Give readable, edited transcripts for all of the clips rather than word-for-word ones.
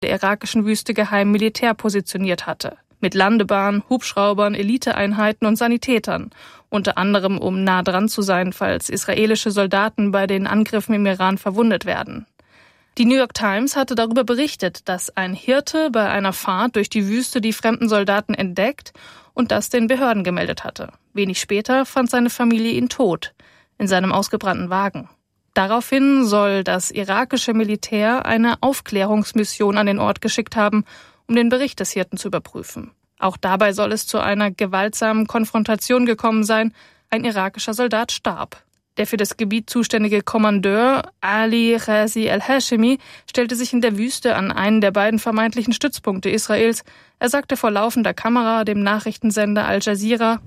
der irakischen Wüste geheim Militär positioniert hatte. Mit Landebahn, Hubschraubern, Eliteeinheiten und Sanitätern. Unter anderem, um nah dran zu sein, falls israelische Soldaten bei den Angriffen im Iran verwundet werden. Die New York Times hatte darüber berichtet, dass ein Hirte bei einer Fahrt durch die Wüste die fremden Soldaten entdeckt und das den Behörden gemeldet hatte. Wenig später fand seine Familie ihn tot, in seinem ausgebrannten Wagen. Daraufhin soll das irakische Militär eine Aufklärungsmission an den Ort geschickt haben, um den Bericht des Hirten zu überprüfen. Auch dabei soll es zu einer gewaltsamen Konfrontation gekommen sein. Ein irakischer Soldat starb. Der für das Gebiet zuständige Kommandeur Ali Ghazi al-Hashemi stellte sich in der Wüste an einen der beiden vermeintlichen Stützpunkte Israels. Er sagte vor laufender Kamera dem Nachrichtensender Al Jazeera: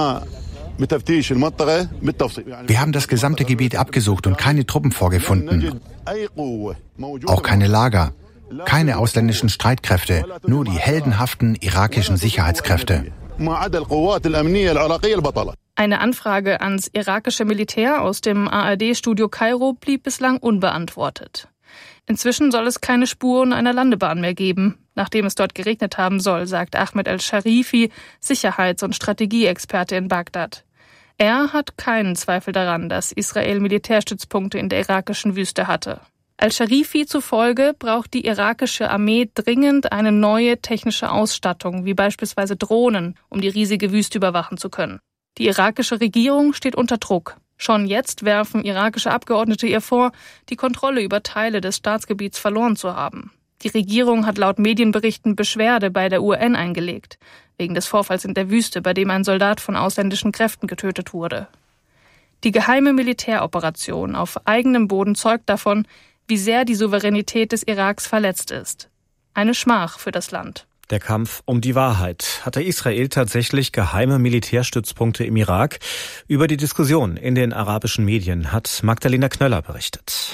Wir haben das gesamte Gebiet abgesucht und keine Truppen vorgefunden. Auch keine Lager. Keine ausländischen Streitkräfte, nur die heldenhaften irakischen Sicherheitskräfte. Eine Anfrage ans irakische Militär aus dem ARD-Studio Kairo blieb bislang unbeantwortet. Inzwischen soll es keine Spuren einer Landebahn mehr geben, nachdem es dort geregnet haben soll, sagt Ahmed al-Sharifi, Sicherheits- und Strategieexperte in Bagdad. Er hat keinen Zweifel daran, dass Israel Militärstützpunkte in der irakischen Wüste hatte. Al-Sharifi zufolge braucht die irakische Armee dringend eine neue technische Ausstattung, wie beispielsweise Drohnen, um die riesige Wüste überwachen zu können. Die irakische Regierung steht unter Druck. Schon jetzt werfen irakische Abgeordnete ihr vor, die Kontrolle über Teile des Staatsgebiets verloren zu haben. Die Regierung hat laut Medienberichten Beschwerde bei der UN eingelegt, wegen des Vorfalls in der Wüste, bei dem ein Soldat von ausländischen Kräften getötet wurde. Die geheime Militäroperation auf eigenem Boden zeugt davon, wie sehr die Souveränität des Iraks verletzt ist. Eine Schmach für das Land. Der Kampf um die Wahrheit. Hatte Israel tatsächlich geheime Militärstützpunkte im Irak? Über die Diskussion in den arabischen Medien hat Magdalena Knöller berichtet.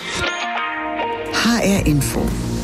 HR Info.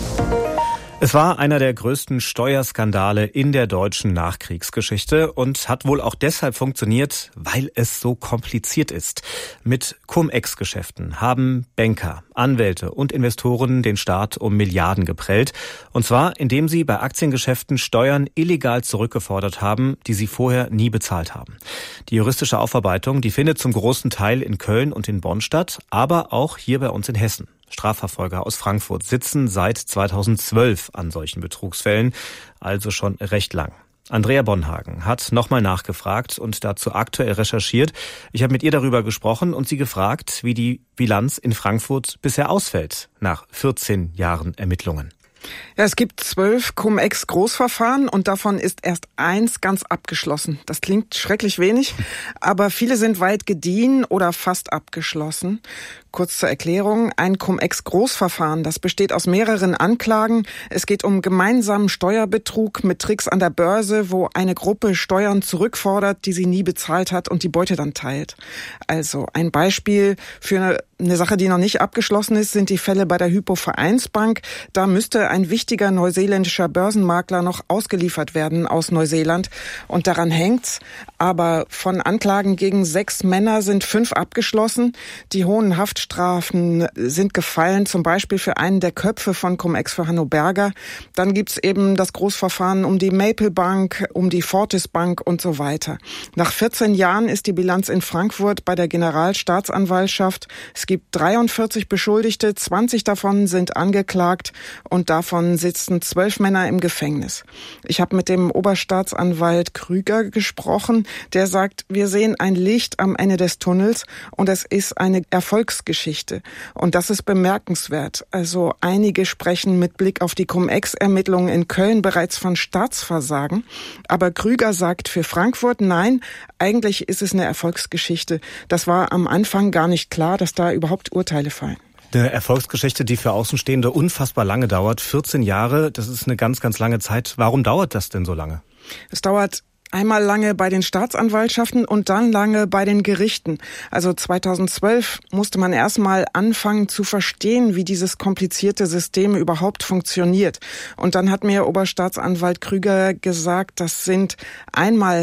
Es war einer der größten Steuerskandale in der deutschen Nachkriegsgeschichte und hat wohl auch deshalb funktioniert, weil es so kompliziert ist. Mit Cum-Ex-Geschäften haben Banker, Anwälte und Investoren den Staat um Milliarden geprellt. Und zwar, indem sie bei Aktiengeschäften Steuern illegal zurückgefordert haben, die sie vorher nie bezahlt haben. Die juristische Aufarbeitung, die findet zum großen Teil in Köln und in Bonn statt, aber auch hier bei uns in Hessen. Strafverfolger aus Frankfurt sitzen seit 2012 an solchen Betrugsfällen, also schon recht lang. Andrea Bonhagen hat nochmal nachgefragt und dazu aktuell recherchiert. Ich habe mit ihr darüber gesprochen und sie gefragt, wie die Bilanz in Frankfurt bisher ausfällt nach 14 Jahren Ermittlungen. Ja, es gibt 12 Cum-Ex-Großverfahren und davon ist erst eins ganz abgeschlossen. Das klingt schrecklich wenig, aber viele sind weit gediehen oder fast abgeschlossen. Kurz zur Erklärung, ein Cum-Ex-Großverfahren, das besteht aus mehreren Anklagen. Es geht um gemeinsamen Steuerbetrug mit Tricks an der Börse, wo eine Gruppe Steuern zurückfordert, die sie nie bezahlt hat und die Beute dann teilt. Also ein Beispiel für eine Sache, die noch nicht abgeschlossen ist, sind die Fälle bei der Hypo Vereinsbank. Da müsste ein wichtiger neuseeländischer Börsenmakler noch ausgeliefert werden aus Neuseeland. Und daran hängt's. Aber von Anklagen gegen 6 Männer sind 5 abgeschlossen. Die hohen Haftstrafen sind gefallen, zum Beispiel für einen der Köpfe von Cum-Ex für Hanno Berger. Dann gibt's eben das Großverfahren um die Maple Bank, um die Fortis Bank und so weiter. Nach 14 Jahren ist die Bilanz in Frankfurt bei der Generalstaatsanwaltschaft. Es gibt 43 Beschuldigte, 20 davon sind angeklagt und davon sitzen 12 Männer im Gefängnis. Ich habe mit dem Oberstaatsanwalt Krüger gesprochen, der sagt, wir sehen ein Licht am Ende des Tunnels und es ist eine Erfolgsgeschichte. Und das ist bemerkenswert. Also einige sprechen mit Blick auf die Cum-Ex-Ermittlungen in Köln bereits von Staatsversagen. Aber Krüger sagt für Frankfurt, nein, eigentlich ist es eine Erfolgsgeschichte. Das war am Anfang gar nicht klar, dass da überhaupt Urteile fallen. Eine Erfolgsgeschichte, die für Außenstehende unfassbar lange dauert. 14 Jahre, das ist eine ganz, ganz lange Zeit. Warum dauert das denn so lange? Es dauert einmal lange bei den Staatsanwaltschaften und dann lange bei den Gerichten. Also 2012 musste man erstmal anfangen zu verstehen, wie dieses komplizierte System überhaupt funktioniert. Und dann hat mir Oberstaatsanwalt Krüger gesagt, das sind einmal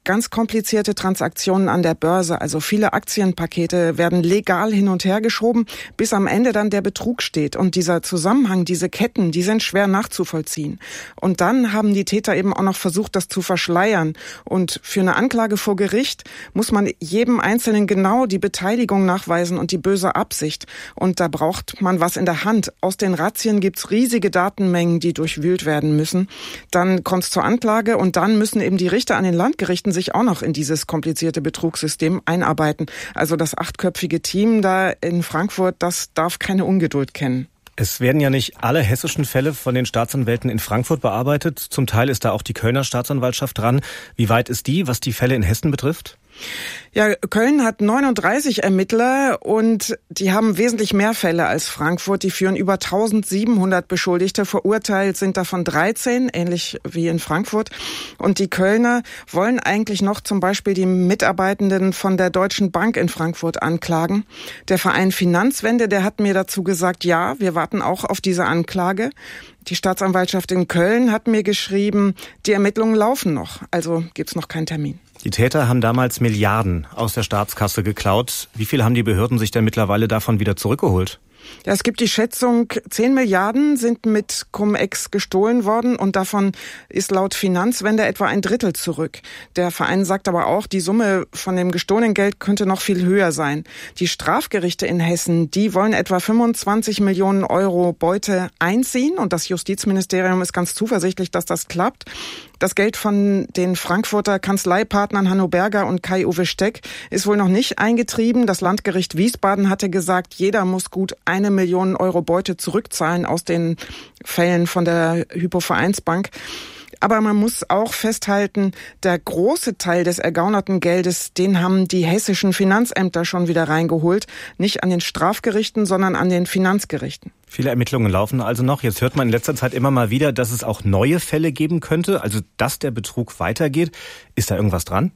ganz komplizierte Transaktionen an der Börse. Also viele Aktienpakete werden legal hin und her geschoben, bis am Ende dann der Betrug steht. Und dieser Zusammenhang, diese Ketten, die sind schwer nachzuvollziehen. Und dann haben die Täter eben auch noch versucht, das zu verschleiern. Und für eine Anklage vor Gericht muss man jedem Einzelnen genau die Beteiligung nachweisen und die böse Absicht. Und da braucht man was in der Hand. Aus den Razzien gibt's riesige Datenmengen, die durchwühlt werden müssen. Dann kommt's zur Anklage und dann müssen eben die Richter an den Landgerichten sich auch noch in dieses komplizierte Betrugssystem einarbeiten. Also das 8-köpfige Team da in Frankfurt, das darf keine Ungeduld kennen. Es werden ja nicht alle hessischen Fälle von den Staatsanwälten in Frankfurt bearbeitet. Zum Teil ist da auch die Kölner Staatsanwaltschaft dran. Wie weit ist die, was die Fälle in Hessen betrifft? Ja, Köln hat 39 Ermittler und die haben wesentlich mehr Fälle als Frankfurt. Die führen über 1700 Beschuldigte. Verurteilt sind davon 13, ähnlich wie in Frankfurt. Und die Kölner wollen eigentlich noch zum Beispiel die Mitarbeitenden von der Deutschen Bank in Frankfurt anklagen. Der Verein Finanzwende, der hat mir dazu gesagt, ja, wir warten auch auf diese Anklage. Die Staatsanwaltschaft in Köln hat mir geschrieben, die Ermittlungen laufen noch, also gibt's noch keinen Termin. Die Täter haben damals Milliarden aus der Staatskasse geklaut. Wie viel haben die Behörden sich denn mittlerweile davon wieder zurückgeholt? Ja, es gibt die Schätzung, 10 Milliarden sind mit Cum-Ex gestohlen worden und davon ist laut Finanzwende etwa ein Drittel zurück. Der Verein sagt aber auch, die Summe von dem gestohlenen Geld könnte noch viel höher sein. Die Strafgerichte in Hessen, die wollen etwa 25 Millionen Euro Beute einziehen und das Justizministerium ist ganz zuversichtlich, dass das klappt. Das Geld von den Frankfurter Kanzleipartnern Hanno Berger und Kai-Uwe Steck ist wohl noch nicht eingetrieben. Das Landgericht Wiesbaden hatte gesagt, jeder muss gut 1 Million Euro Beute zurückzahlen aus den Fällen von der Hypo-Vereinsbank. Aber man muss auch festhalten, der große Teil des ergaunerten Geldes, den haben die hessischen Finanzämter schon wieder reingeholt. Nicht an den Strafgerichten, sondern an den Finanzgerichten. Viele Ermittlungen laufen also noch. Jetzt hört man in letzter Zeit immer mal wieder, dass es auch neue Fälle geben könnte, also dass der Betrug weitergeht. Ist da irgendwas dran?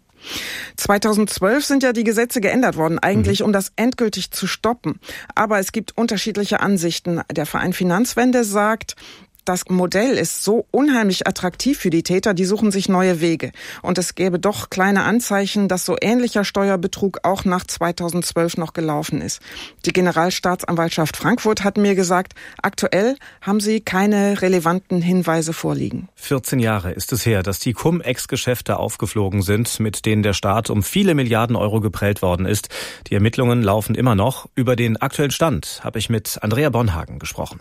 2012 sind ja die Gesetze geändert worden, eigentlich um das endgültig zu stoppen. Aber es gibt unterschiedliche Ansichten. Der Verein Finanzwende sagt, das Modell ist so unheimlich attraktiv für die Täter, die suchen sich neue Wege. Und es gäbe doch kleine Anzeichen, dass so ähnlicher Steuerbetrug auch nach 2012 noch gelaufen ist. Die Generalstaatsanwaltschaft Frankfurt hat mir gesagt, aktuell haben sie keine relevanten Hinweise vorliegen. 14 Jahre ist es her, dass die Cum-Ex-Geschäfte aufgeflogen sind, mit denen der Staat um viele Milliarden Euro geprellt worden ist. Die Ermittlungen laufen immer noch. Über den aktuellen Stand habe ich mit Andrea Bonhagen gesprochen.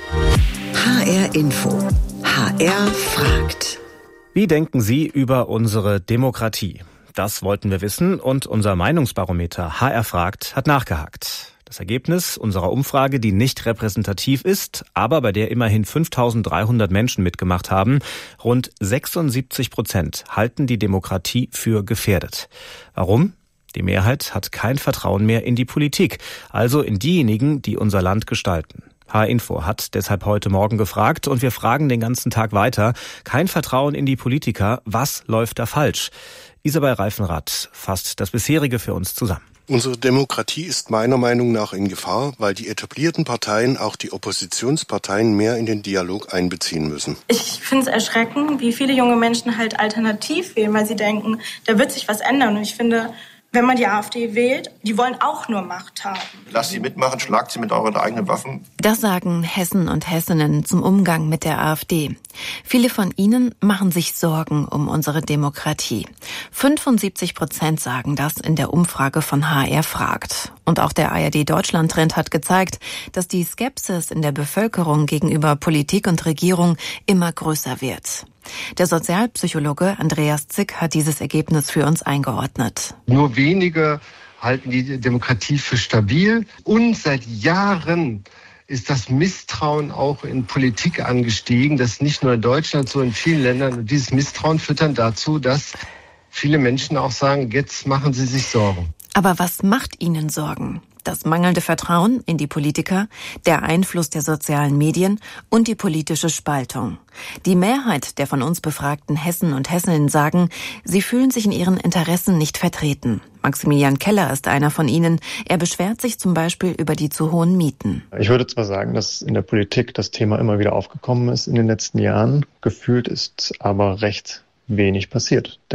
HR Info. HR fragt. Wie denken Sie über unsere Demokratie? Das wollten wir wissen und unser Meinungsbarometer HR fragt hat nachgehakt. Das Ergebnis unserer Umfrage, die nicht repräsentativ ist, aber bei der immerhin 5.300 Menschen mitgemacht haben, rund 76% halten die Demokratie für gefährdet. Warum? Die Mehrheit hat kein Vertrauen mehr in die Politik, also in diejenigen, die unser Land gestalten. HR Info hat deshalb heute Morgen gefragt und wir fragen den ganzen Tag weiter. Kein Vertrauen in die Politiker, was läuft da falsch? Isabel Reifenrath fasst das bisherige für uns zusammen. Unsere Demokratie ist meiner Meinung nach in Gefahr, weil die etablierten Parteien auch die Oppositionsparteien mehr in den Dialog einbeziehen müssen. Ich finde es erschreckend, wie viele junge Menschen halt alternativ wählen, weil sie denken, da wird sich was ändern. Und ich finde, wenn man die AfD wählt, die wollen auch nur Macht haben. Lasst sie mitmachen, schlagt sie mit euren eigenen Waffen. Das sagen Hessen und Hessinnen zum Umgang mit der AfD. Viele von ihnen machen sich Sorgen um unsere Demokratie. 75% sagen das in der Umfrage von HR fragt. Und auch der ARD-Deutschland-Trend hat gezeigt, dass die Skepsis in der Bevölkerung gegenüber Politik und Regierung immer größer wird. Der Sozialpsychologe Andreas Zick hat dieses Ergebnis für uns eingeordnet. Nur wenige halten die Demokratie für stabil und seit Jahren ist das Misstrauen auch in Politik angestiegen. Das ist nicht nur in Deutschland, so in vielen Ländern. Und dieses Misstrauen führt dann dazu, dass viele Menschen auch sagen, jetzt machen sie sich Sorgen. Aber was macht ihnen Sorgen? Das mangelnde Vertrauen in die Politiker, der Einfluss der sozialen Medien und die politische Spaltung. Die Mehrheit der von uns befragten Hessen und Hessinnen sagen, sie fühlen sich in ihren Interessen nicht vertreten. Maximilian Keller ist einer von ihnen. Er beschwert sich zum Beispiel über die zu hohen Mieten. Ich würde zwar sagen, dass in der Politik das Thema immer wieder aufgekommen ist in den letzten Jahren. Gefühlt ist aber recht wenig passiert, denn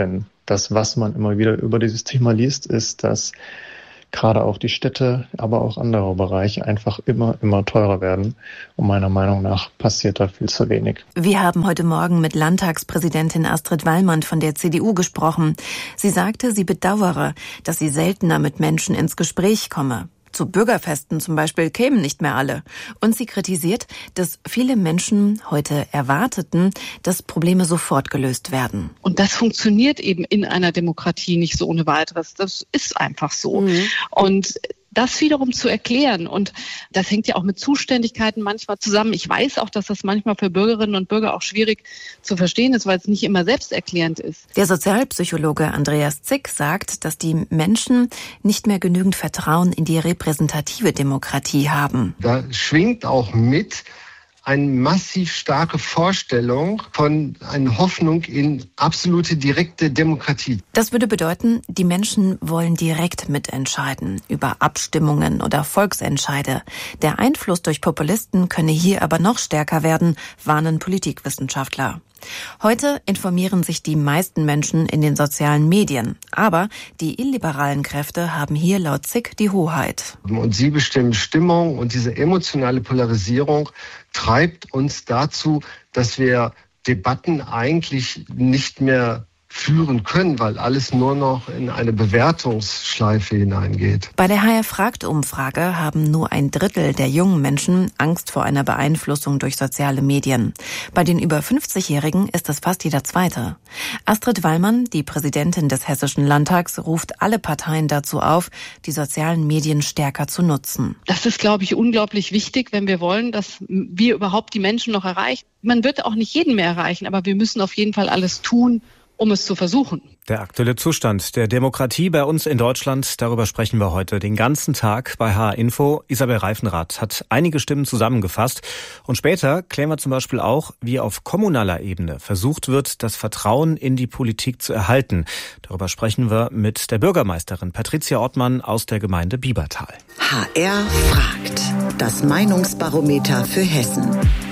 Das, was man immer wieder über dieses Thema liest, ist, dass gerade auch die Städte, aber auch andere Bereiche einfach immer teurer werden. Und meiner Meinung nach passiert da viel zu wenig. Wir haben heute Morgen mit Landtagspräsidentin Astrid Wallmann von der CDU gesprochen. Sie sagte, sie bedauere, dass sie seltener mit Menschen ins Gespräch komme. Zu Bürgerfesten zum Beispiel kämen nicht mehr alle. Und sie kritisiert, dass viele Menschen heute erwarteten, dass Probleme sofort gelöst werden. Und das funktioniert eben in einer Demokratie nicht so ohne weiteres. Das ist einfach so. Und das wiederum zu erklären, und das hängt ja auch mit Zuständigkeiten manchmal zusammen. Ich weiß auch, dass das manchmal für Bürgerinnen und Bürger auch schwierig zu verstehen ist, weil es nicht immer selbsterklärend ist. Der Sozialpsychologe Andreas Zick sagt, dass die Menschen nicht mehr genügend Vertrauen in die repräsentative Demokratie haben. Da schwingt auch mit eine massiv starke Vorstellung von einer Hoffnung in absolute direkte Demokratie. Das würde bedeuten, die Menschen wollen direkt mitentscheiden über Abstimmungen oder Volksentscheide. Der Einfluss durch Populisten könne hier aber noch stärker werden, warnen Politikwissenschaftler. Heute informieren sich die meisten Menschen in den sozialen Medien. Aber die illiberalen Kräfte haben hier laut Zick die Hoheit. Und sie bestimmen Stimmung, und diese emotionale Polarisierung treibt uns dazu, dass wir Debatten eigentlich nicht mehr führen können, weil alles nur noch in eine Bewertungsschleife hineingeht. Bei der HR-Fragt-Umfrage haben nur 1/3 der jungen Menschen Angst vor einer Beeinflussung durch soziale Medien. Bei den über 50-Jährigen ist es fast jeder Zweite. Astrid Wallmann, die Präsidentin des Hessischen Landtags, ruft alle Parteien dazu auf, die sozialen Medien stärker zu nutzen. Das ist, glaube ich, unglaublich wichtig, wenn wir wollen, dass wir überhaupt die Menschen noch erreichen. Man wird auch nicht jeden mehr erreichen, aber wir müssen auf jeden Fall alles tun, um es zu versuchen. Der aktuelle Zustand der Demokratie bei uns in Deutschland, darüber sprechen wir heute den ganzen Tag bei HR Info. Isabel Reifenrath hat einige Stimmen zusammengefasst. Und später klären wir zum Beispiel auch, wie auf kommunaler Ebene versucht wird, das Vertrauen in die Politik zu erhalten. Darüber sprechen wir mit der Bürgermeisterin Patricia Ortmann aus der Gemeinde Biebertal. HR fragt. Das Meinungsbarometer für Hessen.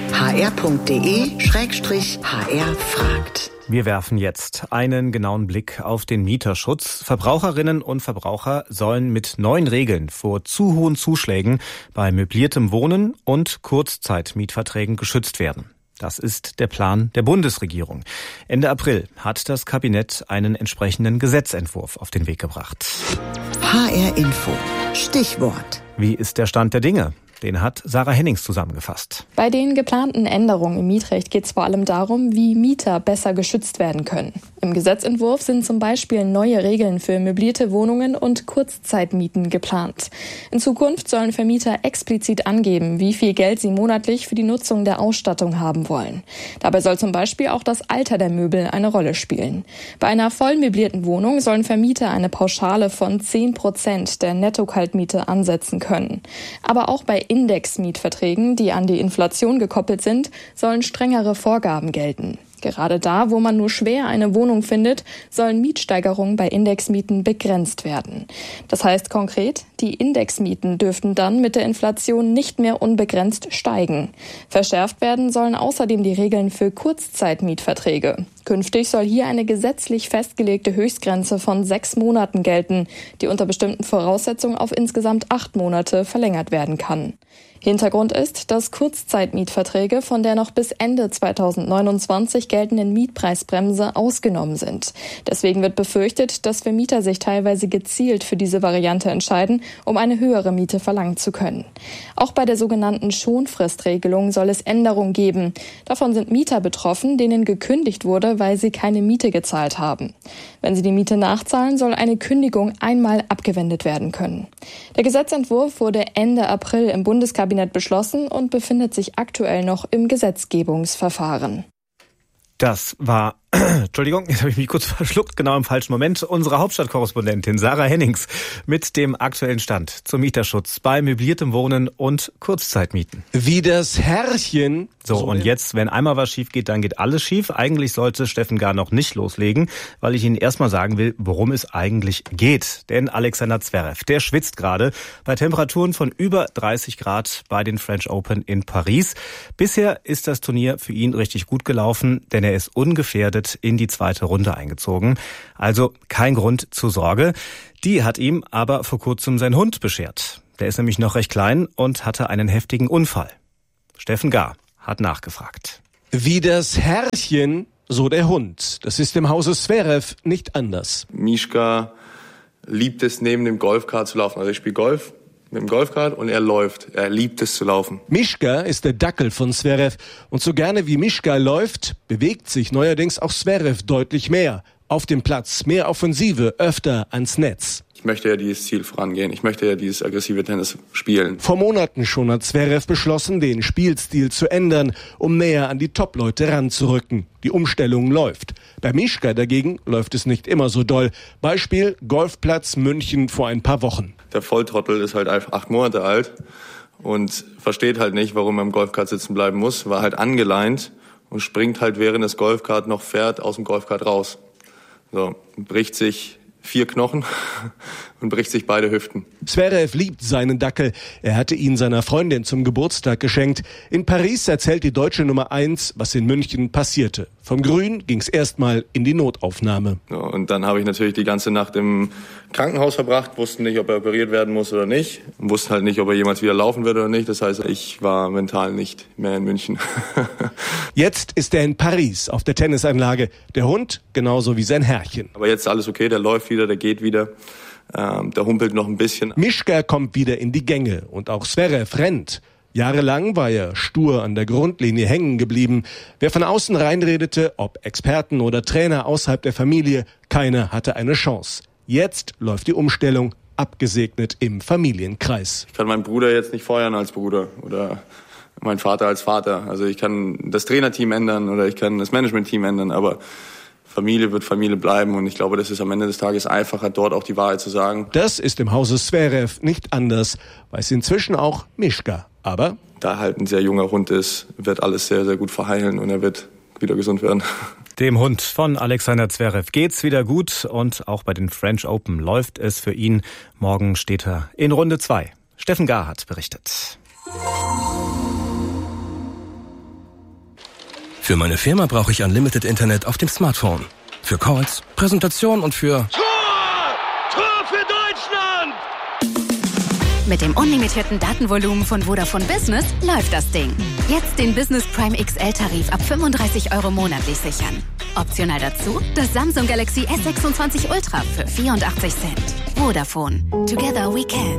hr.de/HR fragt. Wir werfen jetzt einen genauen Blick auf den Mieterschutz. Verbraucherinnen und Verbraucher sollen mit neuen Regeln vor zu hohen Zuschlägen bei möbliertem Wohnen und Kurzzeitmietverträgen geschützt werden. Das ist der Plan der Bundesregierung. Ende April hat das Kabinett einen entsprechenden Gesetzentwurf auf den Weg gebracht. HR Info. Stichwort. Wie ist der Stand der Dinge? Den hat Sarah Hennings zusammengefasst. Bei den geplanten Änderungen im Mietrecht geht es vor allem darum, wie Mieter besser geschützt werden können. Im Gesetzentwurf sind zum Beispiel neue Regeln für möblierte Wohnungen und Kurzzeitmieten geplant. In Zukunft sollen Vermieter explizit angeben, wie viel Geld sie monatlich für die Nutzung der Ausstattung haben wollen. Dabei soll zum Beispiel auch das Alter der Möbel eine Rolle spielen. Bei einer voll möblierten Wohnung sollen Vermieter eine Pauschale von 10% der Netto-Kaltmiete ansetzen können. Aber auch bei Indexmietverträgen, die an die Inflation gekoppelt sind, sollen strengere Vorgaben gelten. Gerade da, wo man nur schwer eine Wohnung findet, sollen Mietsteigerungen bei Indexmieten begrenzt werden. Das heißt konkret, die Indexmieten dürften dann mit der Inflation nicht mehr unbegrenzt steigen. Verschärft werden sollen außerdem die Regeln für Kurzzeitmietverträge. Künftig soll hier eine gesetzlich festgelegte Höchstgrenze von 6 Monaten gelten, die unter bestimmten Voraussetzungen auf insgesamt 8 Monate verlängert werden kann. Hintergrund ist, dass Kurzzeitmietverträge von der noch bis Ende 2029 geltenden Mietpreisbremse ausgenommen sind. Deswegen wird befürchtet, dass Vermieter sich teilweise gezielt für diese Variante entscheiden, um eine höhere Miete verlangen zu können. Auch bei der sogenannten Schonfristregelung soll es Änderungen geben. Davon sind Mieter betroffen, denen gekündigt wurde, weil sie keine Miete gezahlt haben. Wenn sie die Miete nachzahlen, soll eine Kündigung einmal abgewendet werden können. Der Gesetzentwurf wurde Ende April im Bundeskabinett beschlossen und befindet sich aktuell noch im Gesetzgebungsverfahren. Das war, Entschuldigung, jetzt habe ich mich kurz verschluckt, genau im falschen Moment, unsere Hauptstadtkorrespondentin Sarah Hennings mit dem aktuellen Stand zum Mieterschutz bei möbliertem Wohnen und Kurzzeitmieten. Wie das Herrchen. So, und jetzt, wenn einmal was schief geht, dann geht alles schief. Eigentlich sollte Steffen gar noch nicht loslegen, weil ich Ihnen erstmal sagen will, worum es eigentlich geht. Denn Alexander Zverev, der schwitzt gerade bei Temperaturen von über 30 Grad bei den French Open in Paris. Bisher ist das Turnier für ihn richtig gut gelaufen, denn er ist ungefährdet direkt in die zweite Runde eingezogen. Also kein Grund zur Sorge. Die hat ihm aber vor kurzem sein Hund beschert. Der ist nämlich noch recht klein und hatte einen heftigen Unfall. Steffen Gahr hat nachgefragt. Wie das Herrchen, so der Hund. Das ist im Hause Zverev nicht anders. Mischka liebt es, neben dem Golfkart zu laufen. Also ich spiele Golf mit dem Golfkart und er läuft. Er liebt es zu laufen. Mischka ist der Dackel von Zverev. Und so gerne wie Mischka läuft, bewegt sich neuerdings auch Zverev deutlich mehr. Auf dem Platz, mehr Offensive, öfter ans Netz. Ich möchte ja dieses Ziel vorangehen. Ich möchte ja dieses aggressive Tennis spielen. Vor Monaten schon hat Zverev beschlossen, den Spielstil zu ändern, um näher an die Top-Leute ranzurücken. Die Umstellung läuft. Bei Mischka dagegen läuft es nicht immer so doll. Beispiel Golfplatz München vor ein paar Wochen. Der Volltrottel ist halt einfach 8 Monate alt und versteht halt nicht, warum er im Golfkart sitzen bleiben muss. War halt angeleint und springt halt, während das Golfkart noch fährt, aus dem Golfkart raus. So, bricht sich 4 Knochen und bricht sich beide Hüften. Zverev liebt seinen Dackel. Er hatte ihn seiner Freundin zum Geburtstag geschenkt. In Paris erzählt die deutsche Nummer 1, was in München passierte. Vom Grün ging's erstmal in die Notaufnahme. So, und dann habe ich natürlich die ganze Nacht im Krankenhaus verbracht, wussten nicht, ob er operiert werden muss oder nicht. Und wussten halt nicht, ob er jemals wieder laufen wird oder nicht. Das heißt, ich war mental nicht mehr in München. Jetzt ist er in Paris auf der Tennisanlage. Der Hund genauso wie sein Herrchen. Aber jetzt ist alles okay, der läuft wieder, der geht wieder. Der humpelt noch ein bisschen. Mischka kommt wieder in die Gänge und auch Zverev rennt. Jahrelang war er stur an der Grundlinie hängen geblieben. Wer von außen reinredete, ob Experten oder Trainer außerhalb der Familie, keiner hatte eine Chance. Jetzt läuft die Umstellung abgesegnet im Familienkreis. Ich kann meinen Bruder jetzt nicht feuern als Bruder oder meinen Vater als Vater. Also ich kann das Trainerteam ändern oder ich kann das Managementteam ändern, aber Familie wird Familie bleiben und ich glaube, das ist am Ende des Tages einfacher, dort auch die Wahrheit zu sagen. Das ist im Hause Zverev nicht anders, weiß inzwischen auch Mischka. Aber da halt ein sehr junger Hund ist, wird alles sehr, sehr gut verheilen und er wird wieder gesund werden. Dem Hund von Alexander Zverev geht's wieder gut und auch bei den French Open läuft es für ihn. Morgen steht er in Runde 2. Steffen Gahr hat berichtet. Für meine Firma brauche ich Unlimited Internet auf dem Smartphone. Für Calls, Präsentation und für... Tor für Deutschland! Mit dem unlimitierten Datenvolumen von Vodafone Business läuft das Ding. Jetzt den Business Prime XL-Tarif ab 35 € monatlich sichern. Optional dazu das Samsung Galaxy S26 Ultra für 84 Cent. Vodafone. Together we can.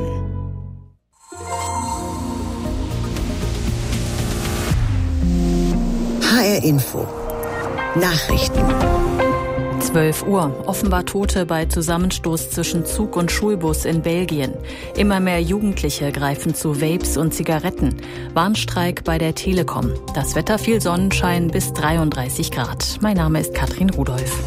HR Info. Nachrichten. 12 Uhr. Offenbar Tote bei Zusammenstoß zwischen Zug und Schulbus in Belgien. Immer mehr Jugendliche greifen zu Vapes und Zigaretten. Warnstreik bei der Telekom. Das Wetter viel Sonnenschein bis 33 Grad. Mein Name ist Katrin Rudolph.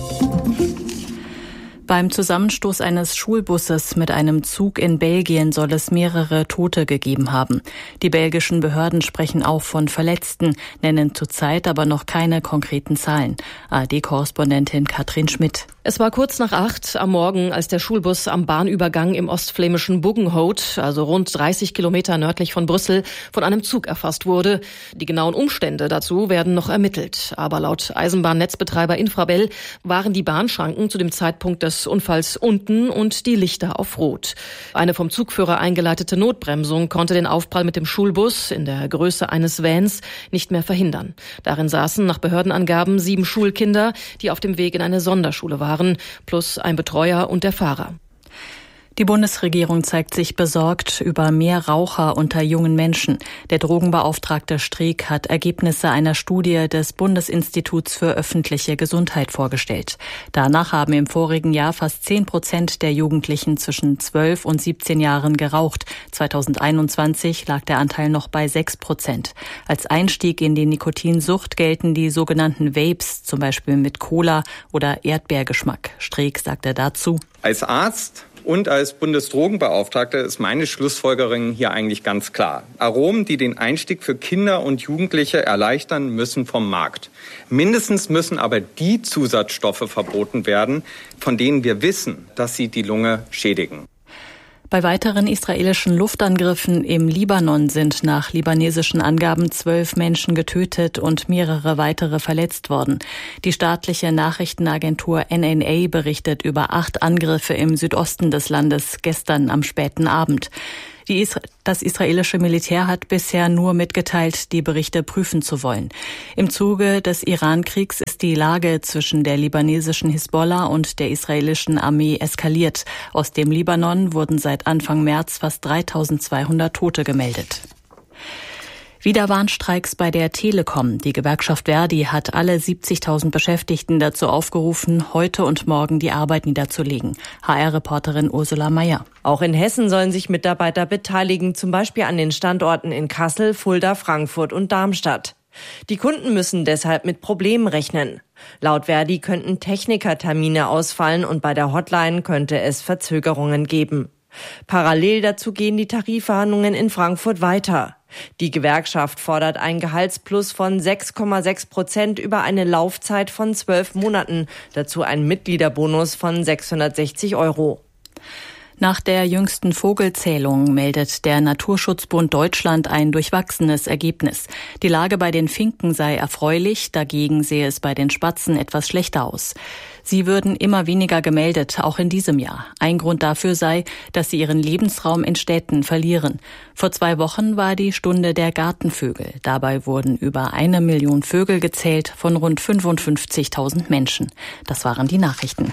Beim Zusammenstoß eines Schulbusses mit einem Zug in Belgien soll es mehrere Tote gegeben haben. Die belgischen Behörden sprechen auch von Verletzten, nennen zurzeit aber noch keine konkreten Zahlen. ARD-Korrespondentin Katrin Schmidt. Es war kurz nach 8 am Morgen, als der Schulbus am Bahnübergang im ostflämischen Buggenhout, also rund 30 Kilometer nördlich von Brüssel, von einem Zug erfasst wurde. Die genauen Umstände dazu werden noch ermittelt. Aber laut Eisenbahnnetzbetreiber Infrabel waren die Bahnschranken zu dem Zeitpunkt des Unfalls unten und die Lichter auf Rot. Eine vom Zugführer eingeleitete Notbremsung konnte den Aufprall mit dem Schulbus in der Größe eines Vans nicht mehr verhindern. Darin saßen nach Behördenangaben 7 Schulkinder, die auf dem Weg in eine Sonderschule waren, plus ein Betreuer und der Fahrer. Die Bundesregierung zeigt sich besorgt über mehr Raucher unter jungen Menschen. Der Drogenbeauftragte Streeck hat Ergebnisse einer Studie des Bundesinstituts für öffentliche Gesundheit vorgestellt. Danach haben im vorigen Jahr fast 10% der Jugendlichen zwischen 12 und 17 Jahren geraucht. 2021 lag der Anteil noch bei 6%. Als Einstieg in die Nikotinsucht gelten die sogenannten Vapes, zum Beispiel mit Cola oder Erdbeergeschmack. Streeck sagte dazu: Als Arzt und als Bundesdrogenbeauftragter ist meine Schlussfolgerung hier eigentlich ganz klar. Aromen, die den Einstieg für Kinder und Jugendliche erleichtern, müssen vom Markt. Mindestens müssen aber die Zusatzstoffe verboten werden, von denen wir wissen, dass sie die Lunge schädigen. Bei weiteren israelischen Luftangriffen im Libanon sind nach libanesischen Angaben 12 Menschen getötet und mehrere weitere verletzt worden. Die staatliche Nachrichtenagentur NNA berichtet über 8 Angriffe im Südosten des Landes gestern am späten Abend. Das israelische Militär hat bisher nur mitgeteilt, die Berichte prüfen zu wollen. Im Zuge des Iran-Kriegs ist die Lage zwischen der libanesischen Hisbollah und der israelischen Armee eskaliert. Aus dem Libanon wurden seit Anfang März fast 3.200 Tote gemeldet. Wieder Warnstreiks bei der Telekom. Die Gewerkschaft Verdi hat alle 70.000 Beschäftigten dazu aufgerufen, heute und morgen die Arbeit niederzulegen. HR-Reporterin Ursula Mayer. Auch in Hessen sollen sich Mitarbeiter beteiligen, zum Beispiel an den Standorten in Kassel, Fulda, Frankfurt und Darmstadt. Die Kunden müssen deshalb mit Problemen rechnen. Laut Verdi könnten Technikertermine ausfallen und bei der Hotline könnte es Verzögerungen geben. Parallel dazu gehen die Tarifverhandlungen in Frankfurt weiter. Die Gewerkschaft fordert ein Gehaltsplus von 6,6% über eine Laufzeit von 12 Monaten. Dazu einen Mitgliederbonus von 660 €. Nach der jüngsten Vogelzählung meldet der Naturschutzbund Deutschland ein durchwachsenes Ergebnis. Die Lage bei den Finken sei erfreulich, dagegen sehe es bei den Spatzen etwas schlechter aus. Sie würden immer weniger gemeldet, auch in diesem Jahr. Ein Grund dafür sei, dass sie ihren Lebensraum in Städten verlieren. Vor 2 Wochen war die Stunde der Gartenvögel. Dabei wurden über 1 Million Vögel gezählt von rund 55.000 Menschen. Das waren die Nachrichten.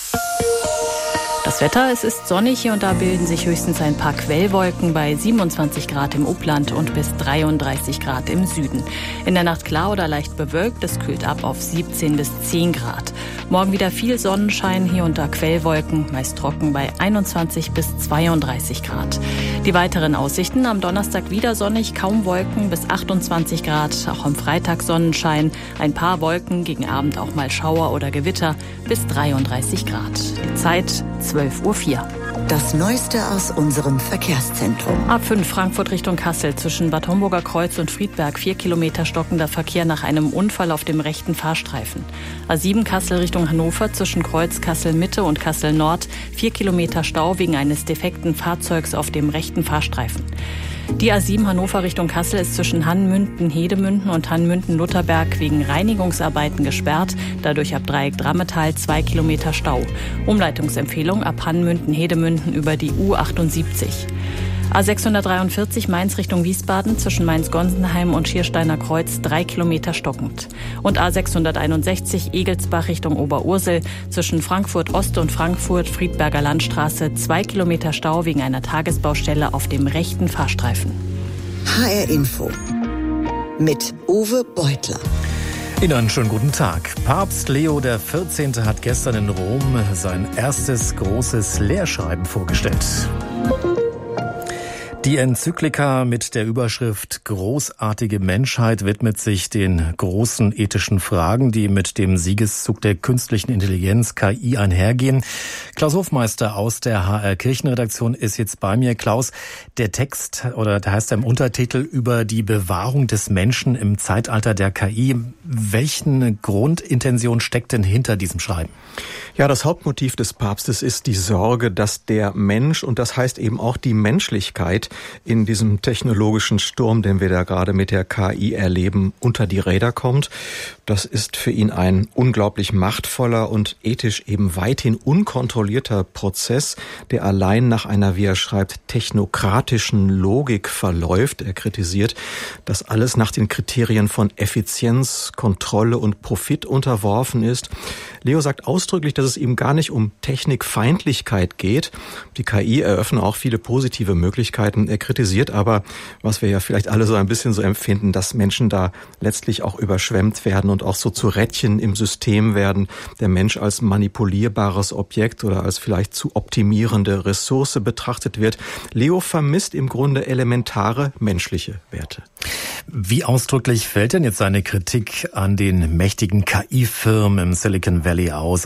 Das Wetter, es ist sonnig, hier und da bilden sich höchstens ein paar Quellwolken bei 27 Grad im Upland und bis 33 Grad im Süden. In der Nacht klar oder leicht bewölkt, es kühlt ab auf 17 bis 10 Grad. Morgen wieder viel Sonnenschein, hier und da Quellwolken, meist trocken bei 21 bis 32 Grad. Die weiteren Aussichten: am Donnerstag wieder sonnig, kaum Wolken bis 28 Grad, auch am Freitag Sonnenschein, ein paar Wolken, gegen Abend auch mal Schauer oder Gewitter bis 33 Grad. Die Zeit 12:04 Uhr. Das Neueste aus unserem Verkehrszentrum. A5 Frankfurt Richtung Kassel zwischen Bad Homburger Kreuz und Friedberg 4 Kilometer stockender Verkehr nach einem Unfall auf dem rechten Fahrstreifen. A7 Kassel Richtung Hannover zwischen Kreuz Kassel Mitte und Kassel Nord 4 Kilometer Stau wegen eines defekten Fahrzeugs auf dem rechten Fahrstreifen. Die A7 Hannover Richtung Kassel ist zwischen Hannmünden-Hedemünden und Hannmünden-Lutherberg wegen Reinigungsarbeiten gesperrt. Dadurch ab Dreieck Drammetal 2 Kilometer Stau. Umleitungsempfehlung ab Hannmünden-Hedemünden über die U78. A643 Mainz Richtung Wiesbaden zwischen Mainz-Gonsenheim und Schiersteiner Kreuz 3 Kilometer stockend. Und A661 Egelsbach Richtung Oberursel zwischen Frankfurt Ost und Frankfurt Friedberger Landstraße 2 Kilometer Stau wegen einer Tagesbaustelle auf dem rechten Fahrstreifen. HR Info mit Uwe Beutler. Ihnen einen schönen guten Tag. Papst Leo XIV. Hat gestern in Rom sein erstes großes Lehrschreiben vorgestellt. Die Enzyklika mit der Überschrift Großartige Menschheit widmet sich den großen ethischen Fragen, die mit dem Siegeszug der künstlichen Intelligenz KI einhergehen. Klaus Hofmeister aus der HR Kirchenredaktion ist jetzt bei mir. Klaus, der Text, oder der heißt im Untertitel, über die Bewahrung des Menschen im Zeitalter der KI. Welchen Grundintention steckt denn hinter diesem Schreiben? Ja, das Hauptmotiv des Papstes ist die Sorge, dass der Mensch, und das heißt eben auch die Menschlichkeit, in diesem technologischen Sturm, den wir da gerade mit der KI erleben, unter die Räder kommt. Das ist für ihn ein unglaublich machtvoller und ethisch eben weithin unkontrollierter Prozess, der allein nach einer, wie er schreibt, technokratischen Logik verläuft. Er kritisiert, dass alles nach den Kriterien von Effizienz, Kontrolle und Profit unterworfen ist. Leo sagt ausdrücklich, dass es ihm gar nicht um Technikfeindlichkeit geht. Die KI eröffnet auch viele positive Möglichkeiten. Er kritisiert aber, was wir ja vielleicht alle so ein bisschen so empfinden, dass Menschen da letztlich auch überschwemmt werden und auch so zu Rädchen im System werden. Der Mensch als manipulierbares Objekt oder als vielleicht zu optimierende Ressource betrachtet wird. Leo vermisst im Grunde elementare menschliche Werte. Wie ausdrücklich fällt denn jetzt seine Kritik an den mächtigen KI-Firmen im Silicon Valley aus? Also immerhin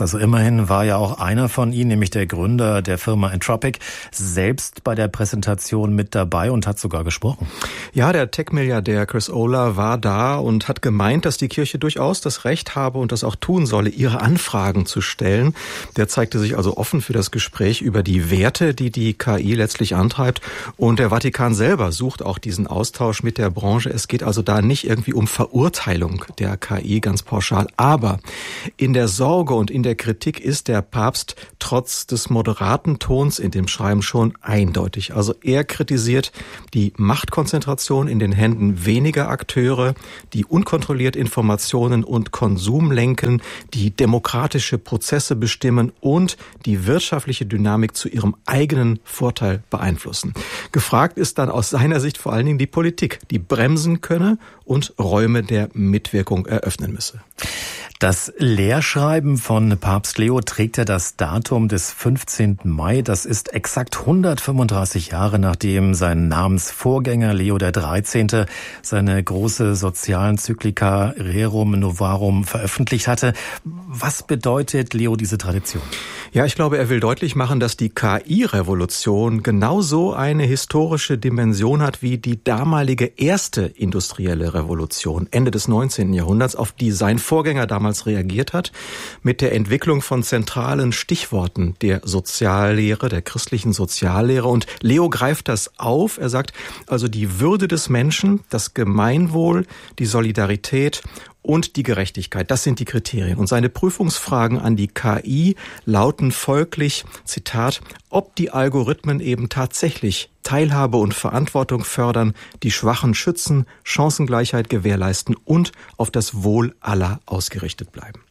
immerhin war ja auch einer von Ihnen, nämlich der Gründer der Firma Entropic, selbst bei der Präsentation mit dabei und hat sogar gesprochen. Ja, der Tech-Milliardär Chris Olah war da und hat gemeint, dass die Kirche durchaus das Recht habe und das auch tun solle, ihre Anfragen zu stellen. Der zeigte sich also offen für das Gespräch über die Werte, die die KI letztlich antreibt. Und der Vatikan selber sucht auch diesen Austausch mit der Branche. Es geht also da nicht irgendwie um Verurteilung der KI ganz pauschal. Aber in der Sorge und in der Kritik ist der Papst trotz des moderaten Tons in dem Schreiben schon eindeutig. Also er kritisiert die Machtkonzentration in den Händen weniger Akteure, die unkontrolliert Informationen und Konsum lenken, die demokratische Prozesse bestimmen und die wirtschaftliche Dynamik zu ihrem eigenen Vorteil beeinflussen. Gefragt ist dann aus seiner Sicht vor allen Dingen die Politik, die bremsen könne und Räume der Mitwirkung eröffnen müsse. Das Lehrschreiben von Papst Leo trägt ja das Datum des 15. Mai. Das ist exakt 135 Jahre, nachdem sein Namensvorgänger Leo XIII. Seine große Sozialenzyklika Rerum Novarum veröffentlicht hatte. Was bedeutet Leo diese Tradition? Ja, ich glaube, er will deutlich machen, dass die KI-Revolution genauso eine historische Dimension hat wie die damalige erste industrielle Revolution Ende des 19. Jahrhunderts, auf die sein Vorgänger damals reagiert hat, mit der Entwicklung von zentralen Stichworten der Soziallehre, der christlichen Soziallehre. Und Leo greift das auf. Er sagt also die Würde des Menschen, das Gemeinwohl, die Solidarität und die Gerechtigkeit. Das sind die Kriterien. Und seine Prüfungsfragen an die KI lauten folglich, Zitat, ob die Algorithmen eben tatsächlich Teilhabe und Verantwortung fördern, die Schwachen schützen, Chancengleichheit gewährleisten und auf das Wohl aller ausgerichtet bleiben.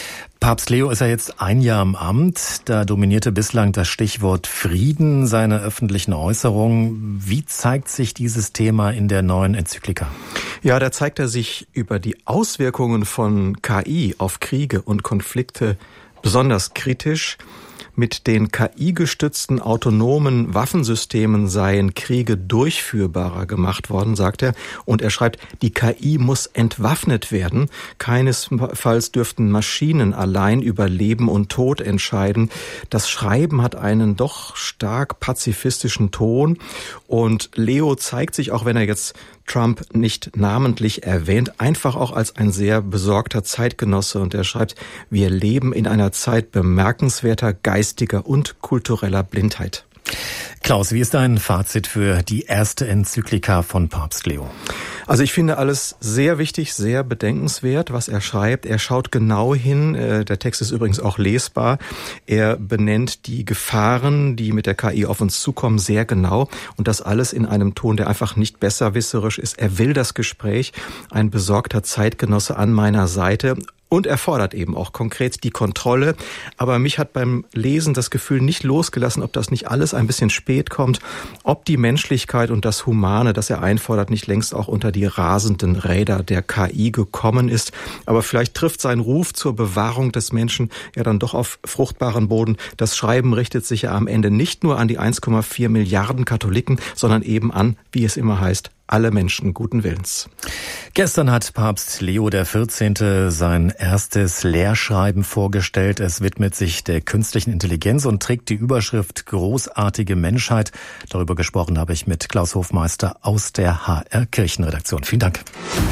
Papst Leo ist ja jetzt ein Jahr im Amt. Da dominierte bislang das Stichwort Frieden seine öffentlichen Äußerungen. Wie zeigt sich dieses Thema in der neuen Enzyklika? Ja, da zeigt er sich über die Auswirkungen von KI auf Kriege und Konflikte besonders kritisch. Mit den KI-gestützten autonomen Waffensystemen seien Kriege durchführbarer gemacht worden, sagt er. Und er schreibt, die KI muss entwaffnet werden. Keinesfalls dürften Maschinen allein über Leben und Tod entscheiden. Das Schreiben hat einen doch stark pazifistischen Ton. Und Leo zeigt sich, auch wenn er jetzt Trump nicht namentlich erwähnt, einfach auch als ein sehr besorgter Zeitgenosse. Und er schreibt, wir leben in einer Zeit bemerkenswerter geistiger und kultureller Blindheit. Klaus, wie ist dein Fazit für die erste Enzyklika von Papst Leo? Also ich finde alles sehr wichtig, sehr bedenkenswert, was er schreibt. Er schaut genau hin. Der Text ist übrigens auch lesbar. Er benennt die Gefahren, die mit der KI auf uns zukommen, sehr genau. Und das alles in einem Ton, der einfach nicht besserwisserisch ist. Er will das Gespräch, ein besorgter Zeitgenosse an meiner Seite. Und er fordert eben auch konkret die Kontrolle. Aber mich hat beim Lesen das Gefühl nicht losgelassen, ob das nicht alles ein bisschen spät kommt, ob die Menschlichkeit und das Humane, das er einfordert, nicht längst auch unter die rasenden Räder der KI gekommen ist. Aber vielleicht trifft sein Ruf zur Bewahrung des Menschen ja dann doch auf fruchtbaren Boden. Das Schreiben richtet sich ja am Ende nicht nur an die 1,4 Milliarden Katholiken, sondern eben an, wie es immer heißt, alle Menschen guten Willens. Gestern hat Papst Leo XIV. Sein erstes Lehrschreiben vorgestellt. Es widmet sich der künstlichen Intelligenz und trägt die Überschrift Großartige Menschheit. Darüber gesprochen habe ich mit Klaus Hofmeister aus der HR Kirchenredaktion. Vielen Dank.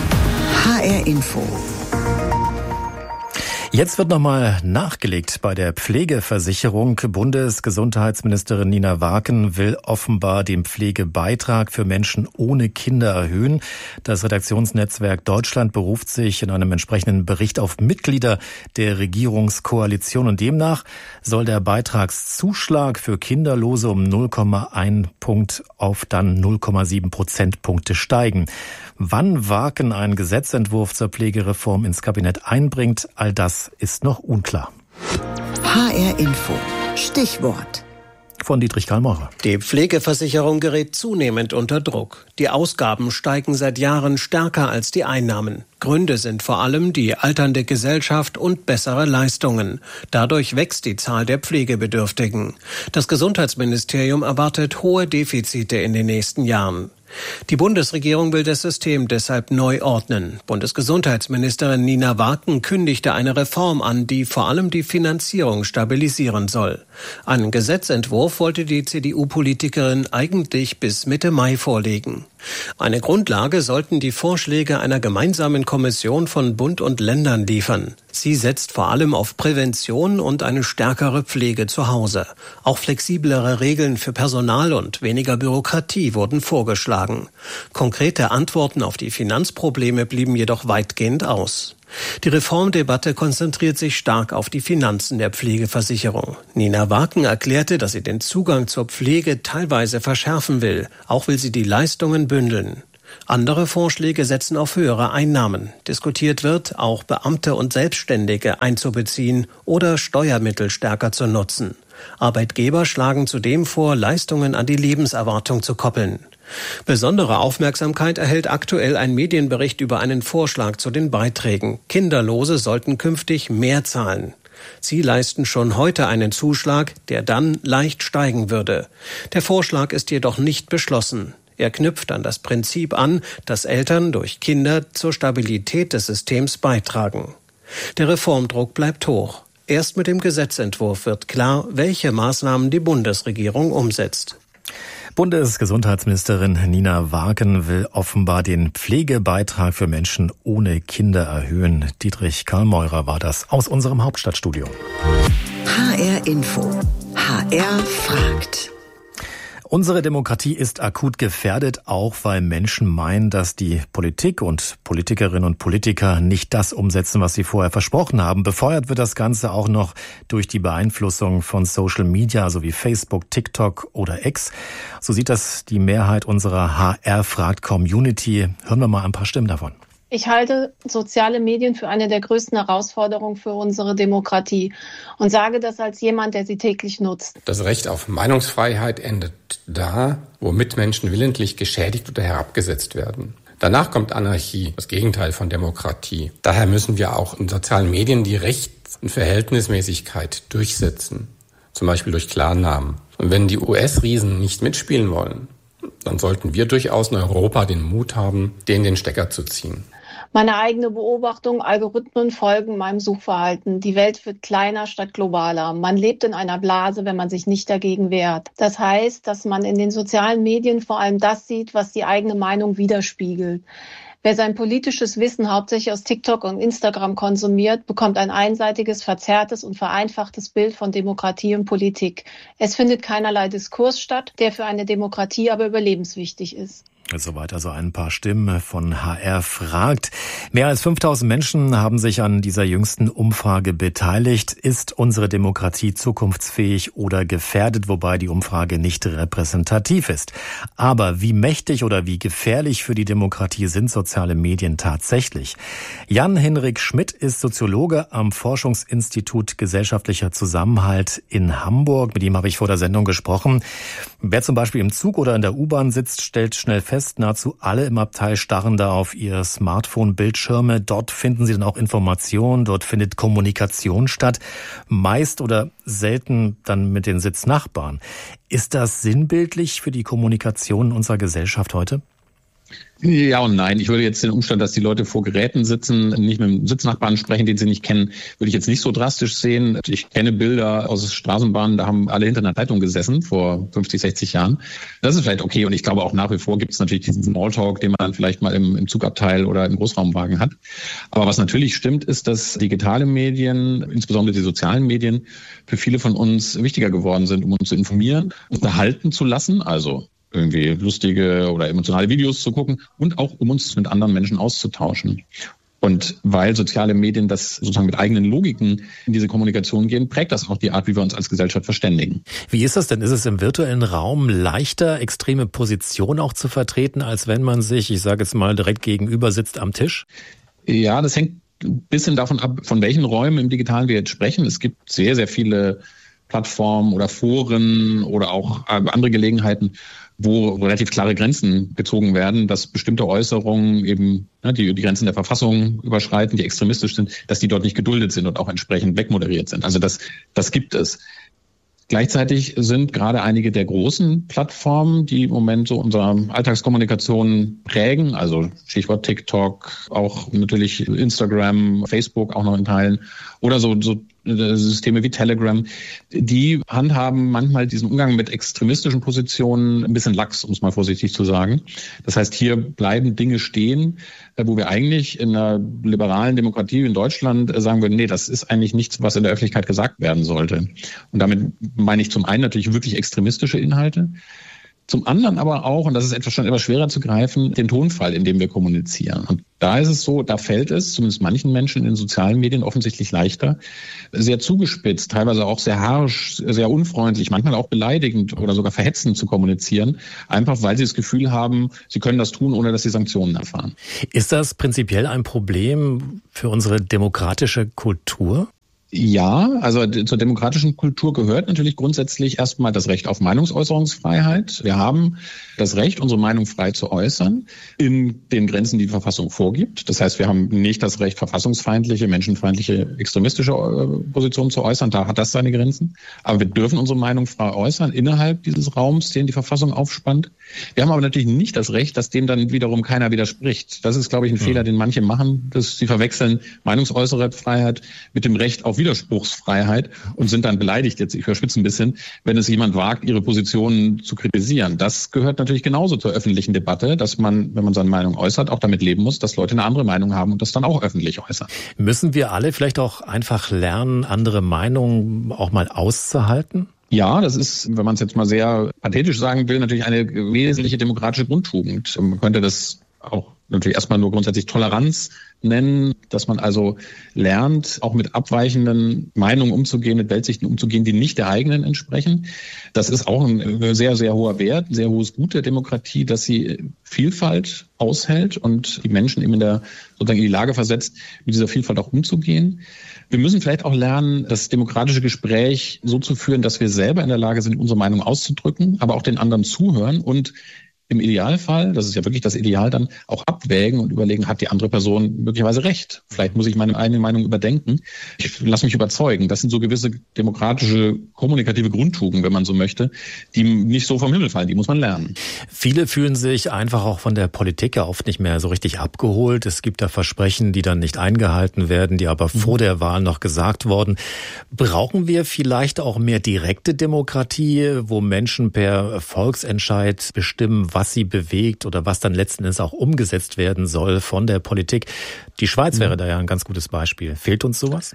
HR Info. Jetzt wird nochmal nachgelegt bei der Pflegeversicherung. Bundesgesundheitsministerin Nina Waken will offenbar den Pflegebeitrag für Menschen ohne Kinder erhöhen. Das Redaktionsnetzwerk Deutschland beruft sich in einem entsprechenden Bericht auf Mitglieder der Regierungskoalition und demnach soll der Beitragszuschlag für Kinderlose um 0,1 Punkt auf dann 0,7 Prozentpunkte steigen. Wann Waken einen Gesetzentwurf zur Pflegereform ins Kabinett einbringt, all das ist noch unklar. HR Info. Stichwort. Von Dietrich Karl Maurer. Die Pflegeversicherung gerät zunehmend unter Druck. Die Ausgaben steigen seit Jahren stärker als die Einnahmen. Gründe sind vor allem die alternde Gesellschaft und bessere Leistungen. Dadurch wächst die Zahl der Pflegebedürftigen. Das Gesundheitsministerium erwartet hohe Defizite in den nächsten Jahren. Die Bundesregierung will das System deshalb neu ordnen. Bundesgesundheitsministerin Nina Waken kündigte eine Reform an, die vor allem die Finanzierung stabilisieren soll. Einen Gesetzentwurf wollte die CDU-Politikerin eigentlich bis Mitte Mai vorlegen. Eine Grundlage sollten die Vorschläge einer gemeinsamen Kommission von Bund und Ländern liefern. Sie setzt vor allem auf Prävention und eine stärkere Pflege zu Hause. Auch flexiblere Regeln für Personal und weniger Bürokratie wurden vorgeschlagen. Konkrete Antworten auf die Finanzprobleme blieben jedoch weitgehend aus. Die Reformdebatte konzentriert sich stark auf die Finanzen der Pflegeversicherung. Nina Waken erklärte, dass sie den Zugang zur Pflege teilweise verschärfen will. Auch will sie die Leistungen bündeln. Andere Vorschläge setzen auf höhere Einnahmen. Diskutiert wird, auch Beamte und Selbstständige einzubeziehen oder Steuermittel stärker zu nutzen. Arbeitgeber schlagen zudem vor, Leistungen an die Lebenserwartung zu koppeln. Besondere Aufmerksamkeit erhält aktuell ein Medienbericht über einen Vorschlag zu den Beiträgen. Kinderlose sollten künftig mehr zahlen. Sie leisten schon heute einen Zuschlag, der dann leicht steigen würde. Der Vorschlag ist jedoch nicht beschlossen. Er knüpft an das Prinzip an, dass Eltern durch Kinder zur Stabilität des Systems beitragen. Der Reformdruck bleibt hoch. Erst mit dem Gesetzentwurf wird klar, welche Maßnahmen die Bundesregierung umsetzt. Bundesgesundheitsministerin Nina Waken will offenbar den Pflegebeitrag für Menschen ohne Kinder erhöhen. Dietrich Karlmeurer war das aus unserem Hauptstadtstudio. HR Info. HR fragt. Unsere Demokratie ist akut gefährdet, auch weil Menschen meinen, dass die Politik und Politikerinnen und Politiker nicht das umsetzen, was sie vorher versprochen haben. Befeuert wird das Ganze auch noch durch die Beeinflussung von Social Media, so wie Facebook, TikTok oder X. So sieht das die Mehrheit unserer HR-Fragt-Community. Hören wir mal ein paar Stimmen davon. Ich halte soziale Medien für eine der größten Herausforderungen für unsere Demokratie und sage das als jemand, der sie täglich nutzt. Das Recht auf Meinungsfreiheit endet da, wo Mitmenschen willentlich geschädigt oder herabgesetzt werden. Danach kommt Anarchie, das Gegenteil von Demokratie. Daher müssen wir auch in sozialen Medien die Rechts- und Verhältnismäßigkeit durchsetzen, zum Beispiel durch Klarnamen. Und wenn die US-Riesen nicht mitspielen wollen, dann sollten wir durchaus in Europa den Mut haben, denen den Stecker zu ziehen. Meine eigene Beobachtung, Algorithmen folgen meinem Suchverhalten. Die Welt wird kleiner statt globaler. Man lebt in einer Blase, wenn man sich nicht dagegen wehrt. Das heißt, dass man in den sozialen Medien vor allem das sieht, was die eigene Meinung widerspiegelt. Wer sein politisches Wissen hauptsächlich aus TikTok und Instagram konsumiert, bekommt ein einseitiges, verzerrtes und vereinfachtes Bild von Demokratie und Politik. Es findet keinerlei Diskurs statt, der für eine Demokratie aber überlebenswichtig ist. Soweit also ein paar Stimmen von HR fragt. Mehr als 5000 Menschen haben sich an dieser jüngsten Umfrage beteiligt. Ist unsere Demokratie zukunftsfähig oder gefährdet? Wobei die Umfrage nicht repräsentativ ist. Aber wie mächtig oder wie gefährlich für die Demokratie sind soziale Medien tatsächlich? Jan-Henrik Schmidt ist Soziologe am Forschungsinstitut Gesellschaftlicher Zusammenhalt in Hamburg. Mit ihm habe ich vor der Sendung gesprochen. Wer zum Beispiel im Zug oder in der U-Bahn sitzt, stellt schnell fest, nahezu alle im Abteil starren da auf ihr Smartphone-Bildschirme. Dort finden sie dann auch Informationen, dort findet Kommunikation statt, meist oder selten dann mit den Sitznachbarn. Ist das sinnbildlich für die Kommunikation in unserer Gesellschaft heute? Ja und nein. Ich würde jetzt den Umstand, dass die Leute vor Geräten sitzen, nicht mit dem Sitznachbarn sprechen, den sie nicht kennen, würde ich jetzt nicht so drastisch sehen. Ich kenne Bilder aus Straßenbahnen, da haben alle hinter einer Zeitung gesessen vor 50, 60 Jahren. Das ist vielleicht okay und ich glaube auch nach wie vor gibt es natürlich diesen Smalltalk, den man vielleicht mal im Zugabteil oder im Großraumwagen hat. Aber was natürlich stimmt, ist, dass digitale Medien, insbesondere die sozialen Medien, für viele von uns wichtiger geworden sind, um uns zu informieren, unterhalten zu lassen, also irgendwie lustige oder emotionale Videos zu gucken und auch um uns mit anderen Menschen auszutauschen. Und weil soziale Medien das sozusagen mit eigenen Logiken in diese Kommunikation gehen, prägt das auch die Art, wie wir uns als Gesellschaft verständigen. Wie ist das denn? Ist es im virtuellen Raum leichter, extreme Positionen auch zu vertreten, als wenn man sich, ich sage jetzt mal, direkt gegenüber sitzt am Tisch? Ja, das hängt ein bisschen davon ab, von welchen Räumen im Digitalen wir jetzt sprechen. Es gibt sehr, sehr viele Plattformen oder Foren oder auch andere Gelegenheiten, wo relativ klare Grenzen gezogen werden, dass bestimmte Äußerungen eben die Grenzen der Verfassung überschreiten, die extremistisch sind, dass die dort nicht geduldet sind und auch entsprechend wegmoderiert sind. Also das gibt es. Gleichzeitig sind gerade einige der großen Plattformen, die im Moment so unsere Alltagskommunikation prägen, also Stichwort TikTok, auch natürlich Instagram, Facebook auch noch in Teilen oder so Systeme wie Telegram, die handhaben manchmal diesen Umgang mit extremistischen Positionen ein bisschen lax, um es mal vorsichtig zu sagen. Das heißt, hier bleiben Dinge stehen, wo wir eigentlich in einer liberalen Demokratie in Deutschland sagen würden, nee, das ist eigentlich nichts, was in der Öffentlichkeit gesagt werden sollte. Und damit meine ich zum einen natürlich wirklich extremistische Inhalte, zum anderen aber auch, und das ist schon etwas schwerer zu greifen, den Tonfall, in dem wir kommunizieren. Und da ist es so, da fällt es zumindest manchen Menschen in den sozialen Medien offensichtlich leichter, sehr zugespitzt, teilweise auch sehr harsch, sehr unfreundlich, manchmal auch beleidigend oder sogar verhetzend zu kommunizieren, einfach weil sie das Gefühl haben, sie können das tun, ohne dass sie Sanktionen erfahren. Ist das prinzipiell ein Problem für unsere demokratische Kultur? Ja, also zur demokratischen Kultur gehört natürlich grundsätzlich erstmal das Recht auf Meinungsäußerungsfreiheit. Wir haben das Recht, unsere Meinung frei zu äußern, in den Grenzen, die die Verfassung vorgibt. Das heißt, wir haben nicht das Recht, verfassungsfeindliche, menschenfeindliche, extremistische Positionen zu äußern. Da hat das seine Grenzen. Aber wir dürfen unsere Meinung frei äußern innerhalb dieses Raums, den die Verfassung aufspannt. Wir haben aber natürlich nicht das Recht, dass dem dann wiederum keiner widerspricht. Das ist, glaube ich, ein Fehler, den manche machen, dass sie verwechseln Meinungsäußerungsfreiheit mit dem Recht auf Widerspruchsfreiheit und sind dann beleidigt, jetzt ich überspitze ein bisschen, wenn es jemand wagt, ihre Positionen zu kritisieren. Das gehört natürlich genauso zur öffentlichen Debatte, dass man, wenn man seine Meinung äußert, auch damit leben muss, dass Leute eine andere Meinung haben und das dann auch öffentlich äußern. Müssen wir alle vielleicht auch einfach lernen, andere Meinungen auch mal auszuhalten? Ja, das ist, wenn man es jetzt mal sehr pathetisch sagen will, natürlich eine wesentliche demokratische Grundtugend. Man könnte das auch natürlich erstmal nur grundsätzlich Toleranz nennen, dass man also lernt, auch mit abweichenden Meinungen umzugehen, mit Weltsichten umzugehen, die nicht der eigenen entsprechen. Das ist auch ein sehr, sehr hoher Wert, ein sehr hohes Gut der Demokratie, dass sie Vielfalt aushält und die Menschen eben sozusagen in die Lage versetzt, mit dieser Vielfalt auch umzugehen. Wir müssen vielleicht auch lernen, das demokratische Gespräch so zu führen, dass wir selber in der Lage sind, unsere Meinung auszudrücken, aber auch den anderen zuhören und im Idealfall, das ist ja wirklich das Ideal, dann auch abwägen und überlegen, hat die andere Person möglicherweise recht? Vielleicht muss ich meine eigene Meinung überdenken. Ich lasse mich überzeugen. Das sind so gewisse demokratische, kommunikative Grundtugenden, wenn man so möchte, die nicht so vom Himmel fallen. Die muss man lernen. Viele fühlen sich einfach auch von der Politik ja oft nicht mehr so richtig abgeholt. Es gibt da Versprechen, die dann nicht eingehalten werden, die aber vor der Wahl noch gesagt wurden. Brauchen wir vielleicht auch mehr direkte Demokratie, wo Menschen per Volksentscheid bestimmen, was sie bewegt oder was dann letzten Endes auch umgesetzt werden soll von der Politik? Die Schweiz wäre da ja ein ganz gutes Beispiel. Fehlt uns sowas?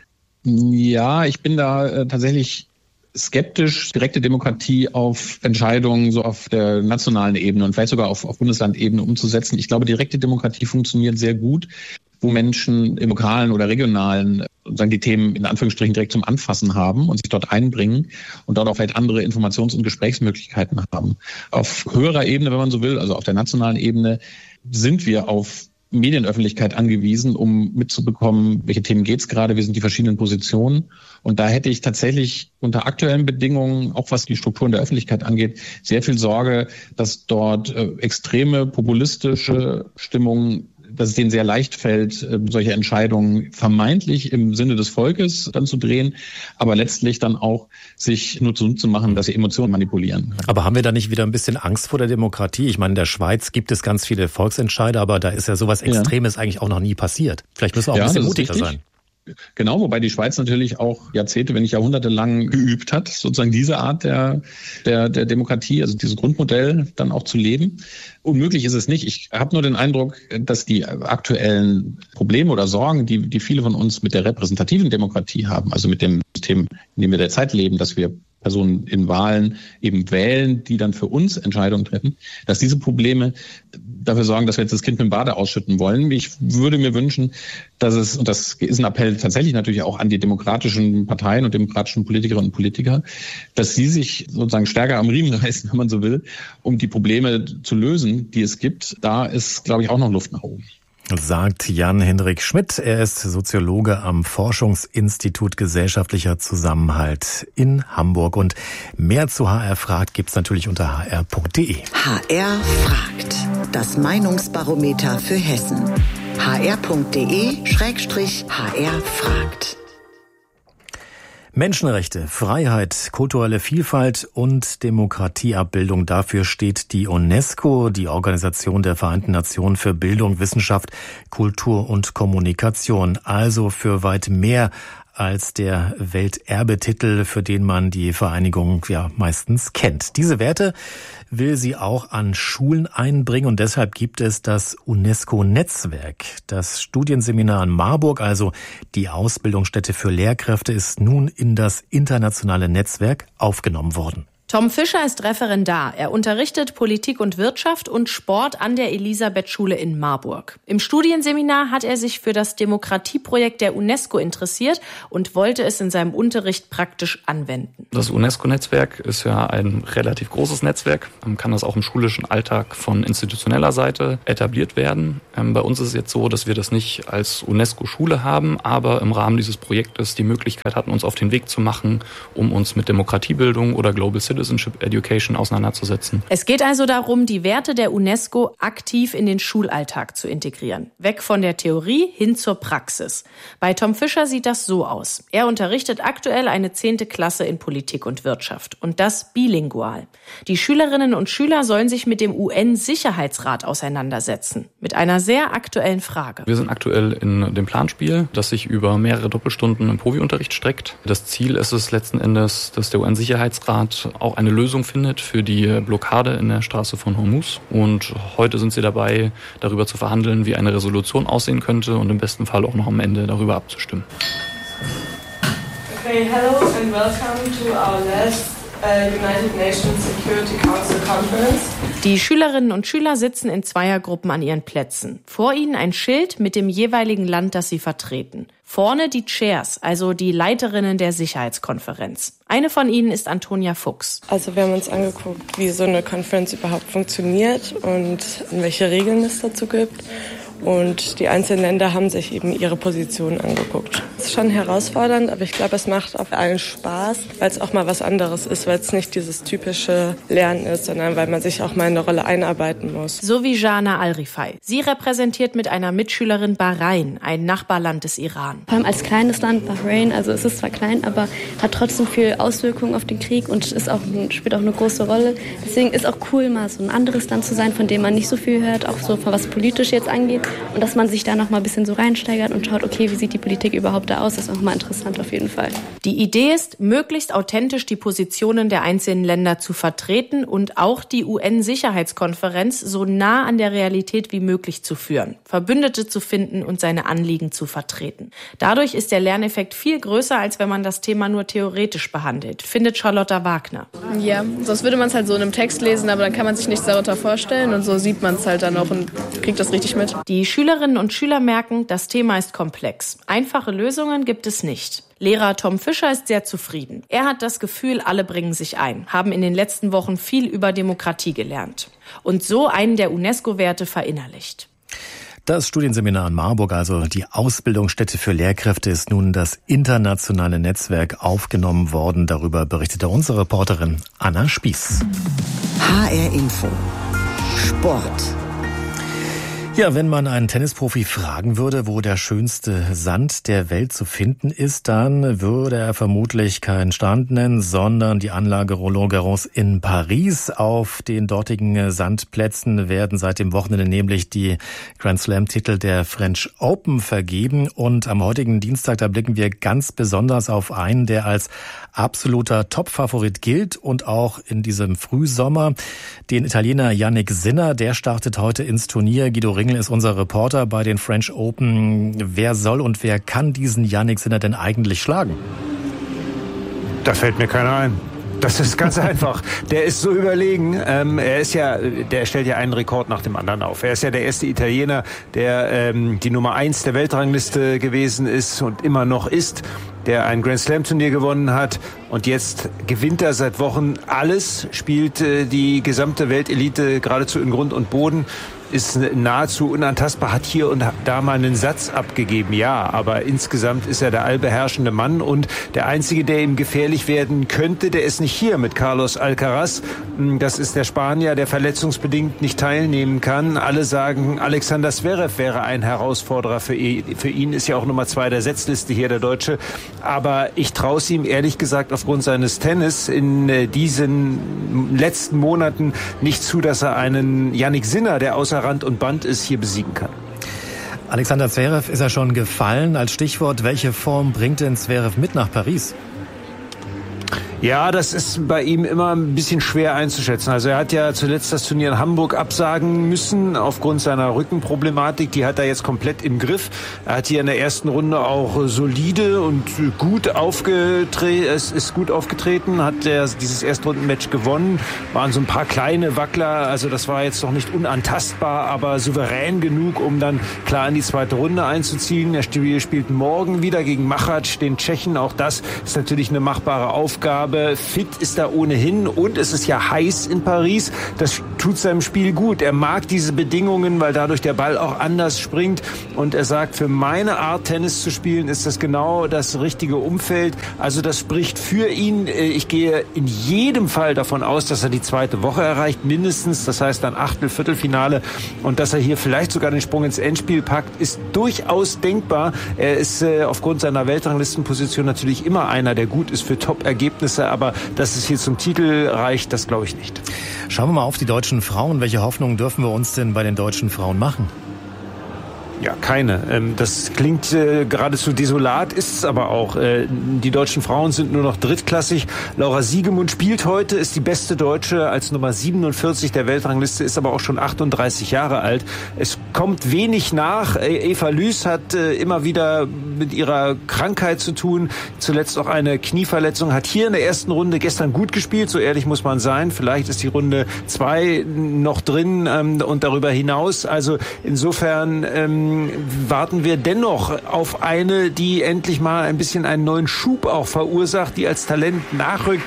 Ja, ich bin da tatsächlich skeptisch, direkte Demokratie auf Entscheidungen so auf der nationalen Ebene und vielleicht sogar auf Bundeslandebene umzusetzen. Ich glaube, direkte Demokratie funktioniert sehr gut, wo Menschen im lokalen oder regionalen sozusagen die Themen in Anführungsstrichen direkt zum Anfassen haben und sich dort einbringen und dort auch vielleicht andere Informations- und Gesprächsmöglichkeiten haben. Auf höherer Ebene, wenn man so will, also auf der nationalen Ebene, sind wir auf Medienöffentlichkeit angewiesen, um mitzubekommen, welche Themen geht's gerade, wie sind die verschiedenen Positionen. Und da hätte ich tatsächlich unter aktuellen Bedingungen, auch was die Strukturen der Öffentlichkeit angeht, sehr viel Sorge, dass dort extreme populistische Stimmungen, dass es denen sehr leicht fällt, solche Entscheidungen vermeintlich im Sinne des Volkes dann zu drehen, aber letztlich dann auch sich nur zu machen, dass sie Emotionen manipulieren. Aber haben wir da nicht wieder ein bisschen Angst vor der Demokratie? Ich meine, in der Schweiz gibt es ganz viele Volksentscheide, aber da ist ja sowas Extremes eigentlich auch noch nie passiert. Vielleicht müssen wir auch ein bisschen mutiger sein. Genau, wobei die Schweiz natürlich auch Jahrzehnte, wenn nicht Jahrhunderte lang geübt hat, sozusagen diese Art der Demokratie, also dieses Grundmodell dann auch zu leben. Unmöglich ist es nicht. Ich habe nur den Eindruck, dass die aktuellen Probleme oder Sorgen, die viele von uns mit der repräsentativen Demokratie haben, also mit dem System, in dem wir derzeit leben, dass wir Personen in Wahlen eben wählen, die dann für uns Entscheidungen treffen, dass diese Probleme dafür sorgen, dass wir jetzt das Kind mit dem Bade ausschütten wollen. Ich würde mir wünschen, dass es, und das ist ein Appell tatsächlich natürlich auch an die demokratischen Parteien und demokratischen Politikerinnen und Politiker, dass sie sich sozusagen stärker am Riemen reißen, wenn man so will, um die Probleme zu lösen, die es gibt. Da ist, glaube ich, auch noch Luft nach oben. Sagt Jan-Hendrik Schmidt. Er ist Soziologe am Forschungsinstitut Gesellschaftlicher Zusammenhalt in Hamburg. Und mehr zu HR fragt gibt's natürlich unter hr.de. HR fragt. Das Meinungsbarometer für Hessen. hr.de/hr fragt. Menschenrechte, Freiheit, kulturelle Vielfalt und Demokratieabbildung. Dafür steht die UNESCO, die Organisation der Vereinten Nationen für Bildung, Wissenschaft, Kultur und Kommunikation. Also für weit mehr als der Welterbetitel, für den man die Vereinigung ja meistens kennt. Diese Werte will sie auch an Schulen einbringen und deshalb gibt es das UNESCO-Netzwerk. Das Studienseminar in Marburg, also die Ausbildungsstätte für Lehrkräfte, ist nun in das internationale Netzwerk aufgenommen worden. Tom Fischer ist Referendar. Er unterrichtet Politik und Wirtschaft und Sport an der Elisabeth-Schule in Marburg. Im Studienseminar hat er sich für das Demokratieprojekt der UNESCO interessiert und wollte es in seinem Unterricht praktisch anwenden. Das UNESCO-Netzwerk ist ja ein relativ großes Netzwerk. Man kann das auch im schulischen Alltag von institutioneller Seite etabliert werden. Bei uns ist es jetzt so, dass wir das nicht als UNESCO-Schule haben, aber im Rahmen dieses Projektes die Möglichkeit hatten, uns auf den Weg zu machen, um uns mit Demokratiebildung oder Global Citizenship Education auseinanderzusetzen. Es geht also darum, die Werte der UNESCO aktiv in den Schulalltag zu integrieren. Weg von der Theorie hin zur Praxis. Bei Tom Fischer sieht das so aus. Er unterrichtet aktuell eine 10. Klasse in Politik und Wirtschaft. Und das bilingual. Die Schülerinnen und Schüler sollen sich mit dem UN-Sicherheitsrat auseinandersetzen. Mit einer sehr aktuellen Frage. Wir sind aktuell in dem Planspiel, das sich über mehrere Doppelstunden im POVI-Unterricht streckt. Das Ziel ist es letzten Endes, dass der UN-Sicherheitsrat auch eine Lösung findet für die Blockade in der Straße von Hormuz. Und heute sind sie dabei, darüber zu verhandeln, wie eine Resolution aussehen könnte und im besten Fall auch noch am Ende darüber abzustimmen. Okay, hello and welcome to our last United Nations Security Council Conference. Die Schülerinnen und Schüler sitzen in Zweiergruppen an ihren Plätzen. Vor ihnen ein Schild mit dem jeweiligen Land, das sie vertreten. Vorne die Chairs, also die Leiterinnen der Sicherheitskonferenz. Eine von ihnen ist Antonia Fuchs. Also wir haben uns angeguckt, wie so eine Konferenz überhaupt funktioniert und welche Regeln es dazu gibt. Und die einzelnen Länder haben sich eben ihre Positionen angeguckt. Es ist schon herausfordernd, aber ich glaube, es macht auf allen Spaß, weil es auch mal was anderes ist, weil es nicht dieses typische Lernen ist, sondern weil man sich auch mal in eine Rolle einarbeiten muss. So wie Jana Al-Rifai. Sie repräsentiert mit einer Mitschülerin Bahrain, ein Nachbarland des Iran. Vor allem als kleines Land Bahrain, also es ist zwar klein, aber hat trotzdem viel Auswirkungen auf den Krieg und spielt auch eine große Rolle. Deswegen ist auch cool, mal so ein anderes Land zu sein, von dem man nicht so viel hört, auch so was politisch jetzt angeht. Und dass man sich da noch mal ein bisschen so reinsteigert und schaut, okay, wie sieht die Politik überhaupt da aus? Das ist auch mal interessant auf jeden Fall. Die Idee ist, möglichst authentisch die Positionen der einzelnen Länder zu vertreten und auch die UN-Sicherheitskonferenz so nah an der Realität wie möglich zu führen, Verbündete zu finden und seine Anliegen zu vertreten. Dadurch ist der Lerneffekt viel größer, als wenn man das Thema nur theoretisch behandelt, findet Charlotta Wagner. Ja, sonst würde man es halt so in einem Text lesen, aber dann kann man sich nichts darunter vorstellen und so sieht man es halt dann auch und kriegt das richtig mit. Die Schülerinnen und Schüler merken, das Thema ist komplex. Einfache Lösungen gibt es nicht. Lehrer Tom Fischer ist sehr zufrieden. Er hat das Gefühl, alle bringen sich ein, haben in den letzten Wochen viel über Demokratie gelernt und so einen der UNESCO-Werte verinnerlicht. Das Studienseminar in Marburg, also die Ausbildungsstätte für Lehrkräfte, ist nun in das internationale Netzwerk aufgenommen worden. Darüber berichtete unsere Reporterin Anna Spieß. HR Info. Sport. Ja, wenn man einen Tennisprofi fragen würde, wo der schönste Sand der Welt zu finden ist, dann würde er vermutlich keinen Strand nennen, sondern die Anlage Roland Garros in Paris. Auf den dortigen Sandplätzen werden seit dem Wochenende nämlich die Grand Slam-Titel der French Open vergeben. Und am heutigen Dienstag, da blicken wir ganz besonders auf einen, der als absoluter Top-Favorit gilt und auch in diesem Frühsommer, den Italiener Jannik Sinner. Der startet heute ins Turnier. Guido Ringel ist unser Reporter bei den French Open. Wer soll und wer kann diesen Jannik Sinner denn eigentlich schlagen? Da fällt mir keiner ein. Das ist ganz einfach. Der ist so überlegen. Der stellt ja einen Rekord nach dem anderen auf. Er ist ja der erste Italiener, der die Nummer 1 der Weltrangliste gewesen ist und immer noch ist, der ein Grand Slam Turnier gewonnen hat. Und jetzt gewinnt er seit Wochen alles, spielt die gesamte Weltelite geradezu in Grund und Boden. ist nahezu unantastbar, hat hier und da mal einen Satz abgegeben, ja, aber insgesamt ist er der allbeherrschende Mann und der Einzige, der ihm gefährlich werden könnte, der ist nicht hier mit Carlos Alcaraz. Das ist der Spanier, der verletzungsbedingt nicht teilnehmen kann. Alle sagen, Alexander Zverev wäre ein Herausforderer für ihn, ist ja auch Nummer 2 der Setzliste hier, der Deutsche. Aber ich traue es ihm ehrlich gesagt aufgrund seines Tennis in diesen letzten Monaten nicht zu, dass er einen Jannik Sinner, der außer Rand und Band ist, hier besiegen kann. Alexander Zverev ist ja schon gefallen. Als Stichwort, welche Form bringt denn Zverev mit nach Paris? Ja, das ist bei ihm immer ein bisschen schwer einzuschätzen. Also er hat ja zuletzt das Turnier in Hamburg absagen müssen aufgrund seiner Rückenproblematik. Die hat er jetzt komplett im Griff. Er hat hier in der ersten Runde auch solide und gut ist gut aufgetreten, hat dieses Erstrundenmatch gewonnen. Waren so ein paar kleine Wackler, also das war jetzt noch nicht unantastbar, aber souverän genug, um dann klar in die zweite Runde einzuziehen. Er spielt morgen wieder gegen Machac, den Tschechen. Auch das ist natürlich eine machbare Aufgabe. Fit ist er ohnehin und es ist ja heiß in Paris. Das tut seinem Spiel gut. Er mag diese Bedingungen, weil dadurch der Ball auch anders springt. Und er sagt, für meine Art Tennis zu spielen, ist das genau das richtige Umfeld. Also das spricht für ihn. Ich gehe in jedem Fall davon aus, dass er die zweite Woche erreicht, mindestens. Das heißt dann Achtel-, Viertelfinale. Und dass er hier vielleicht sogar den Sprung ins Endspiel packt, ist durchaus denkbar. Er ist aufgrund seiner Weltranglistenposition natürlich immer einer, der gut ist für Top-Ergebnisse. Aber dass es hier zum Titel reicht, das glaube ich nicht. Schauen wir mal auf die deutschen Frauen. Welche Hoffnungen dürfen wir uns denn bei den deutschen Frauen machen? Ja, keine. Das klingt geradezu desolat, ist es aber auch. Die deutschen Frauen sind nur noch drittklassig. Laura Siegemund spielt heute, ist die beste Deutsche als Nummer 47 der Weltrangliste, ist aber auch schon 38 Jahre alt. Es kommt wenig nach. Eva Lüß hat immer wieder mit ihrer Krankheit zu tun. Zuletzt auch eine Knieverletzung. Hat hier in der ersten Runde gestern gut gespielt, so ehrlich muss man sein. Vielleicht ist die Runde 2 noch drin und darüber hinaus. Also insofern warten wir dennoch auf eine, die endlich mal ein bisschen einen neuen Schub auch verursacht, die als Talent nachrückt.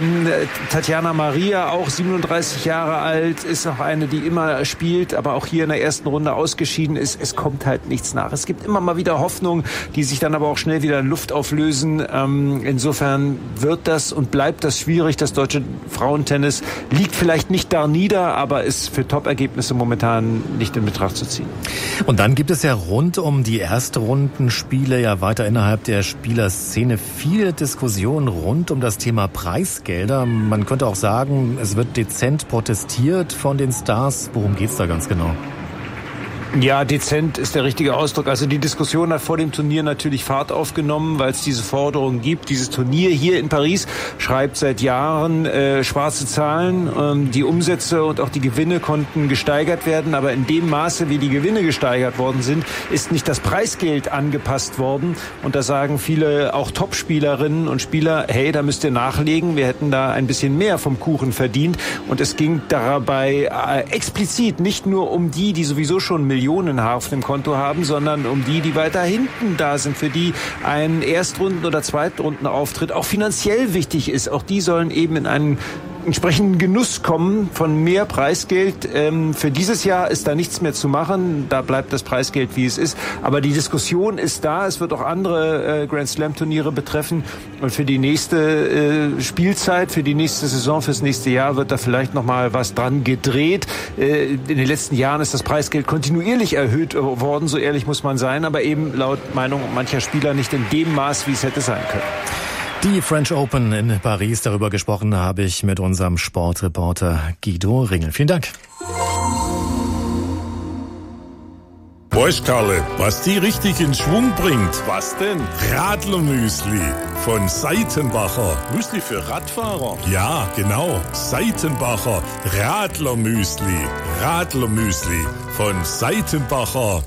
Tatjana Maria, auch 37 Jahre alt, ist noch eine, die immer spielt, aber auch hier in der ersten Runde ausgeschieden ist. Es kommt halt nichts nach. Es gibt immer mal wieder Hoffnung, die sich dann aber auch schnell wieder in Luft auflösen. Insofern wird das und bleibt das schwierig. Das deutsche Frauentennis liegt vielleicht nicht da nieder, aber ist für Top-Ergebnisse momentan nicht in Betracht zu ziehen. Und dann gibt es ja rund um die Erstrundenspiele ja weiter innerhalb der Spielerszene viel Diskussion rund um das Thema Preisgelder. Man könnte auch sagen, es wird dezent protestiert von den Stars. Worum geht's da ganz genau? Ja, dezent ist der richtige Ausdruck. Also die Diskussion hat vor dem Turnier natürlich Fahrt aufgenommen, weil es diese Forderung gibt. Dieses Turnier hier in Paris schreibt seit Jahren schwarze Zahlen. Die Umsätze und auch die Gewinne konnten gesteigert werden. Aber in dem Maße, wie die Gewinne gesteigert worden sind, ist nicht das Preisgeld angepasst worden. Und da sagen viele, auch Topspielerinnen und Spieler, hey, da müsst ihr nachlegen. Wir hätten da ein bisschen mehr vom Kuchen verdient. Und es ging dabei explizit nicht nur um die sowieso schon Millionen auf dem Konto haben, sondern um die weiter hinten da sind, für die ein Erstrunden- oder Zweitrundenauftritt auch finanziell wichtig ist. Auch die sollen eben in einen entsprechenden Genuss kommen von mehr Preisgeld. Für dieses Jahr ist da nichts mehr zu machen. Da bleibt das Preisgeld, wie es ist. Aber die Diskussion ist da. Es wird auch andere Grand Slam Turniere betreffen. Und für die nächste Spielzeit, für die nächste Saison, fürs nächste Jahr wird da vielleicht noch mal was dran gedreht. In den letzten Jahren ist das Preisgeld kontinuierlich erhöht worden. So ehrlich muss man sein. Aber eben laut Meinung mancher Spieler nicht in dem Maß, wie es hätte sein können. Die French Open in Paris, darüber gesprochen habe ich mit unserem Sportreporter Guido Ringel. Vielen Dank. Weißt Karle, was die richtig in Schwung bringt? Was denn? Radlermüsli von Seitenbacher. Müsli für Radfahrer? Ja, genau. Seitenbacher Radlermüsli. Radlermüsli von Seitenbacher.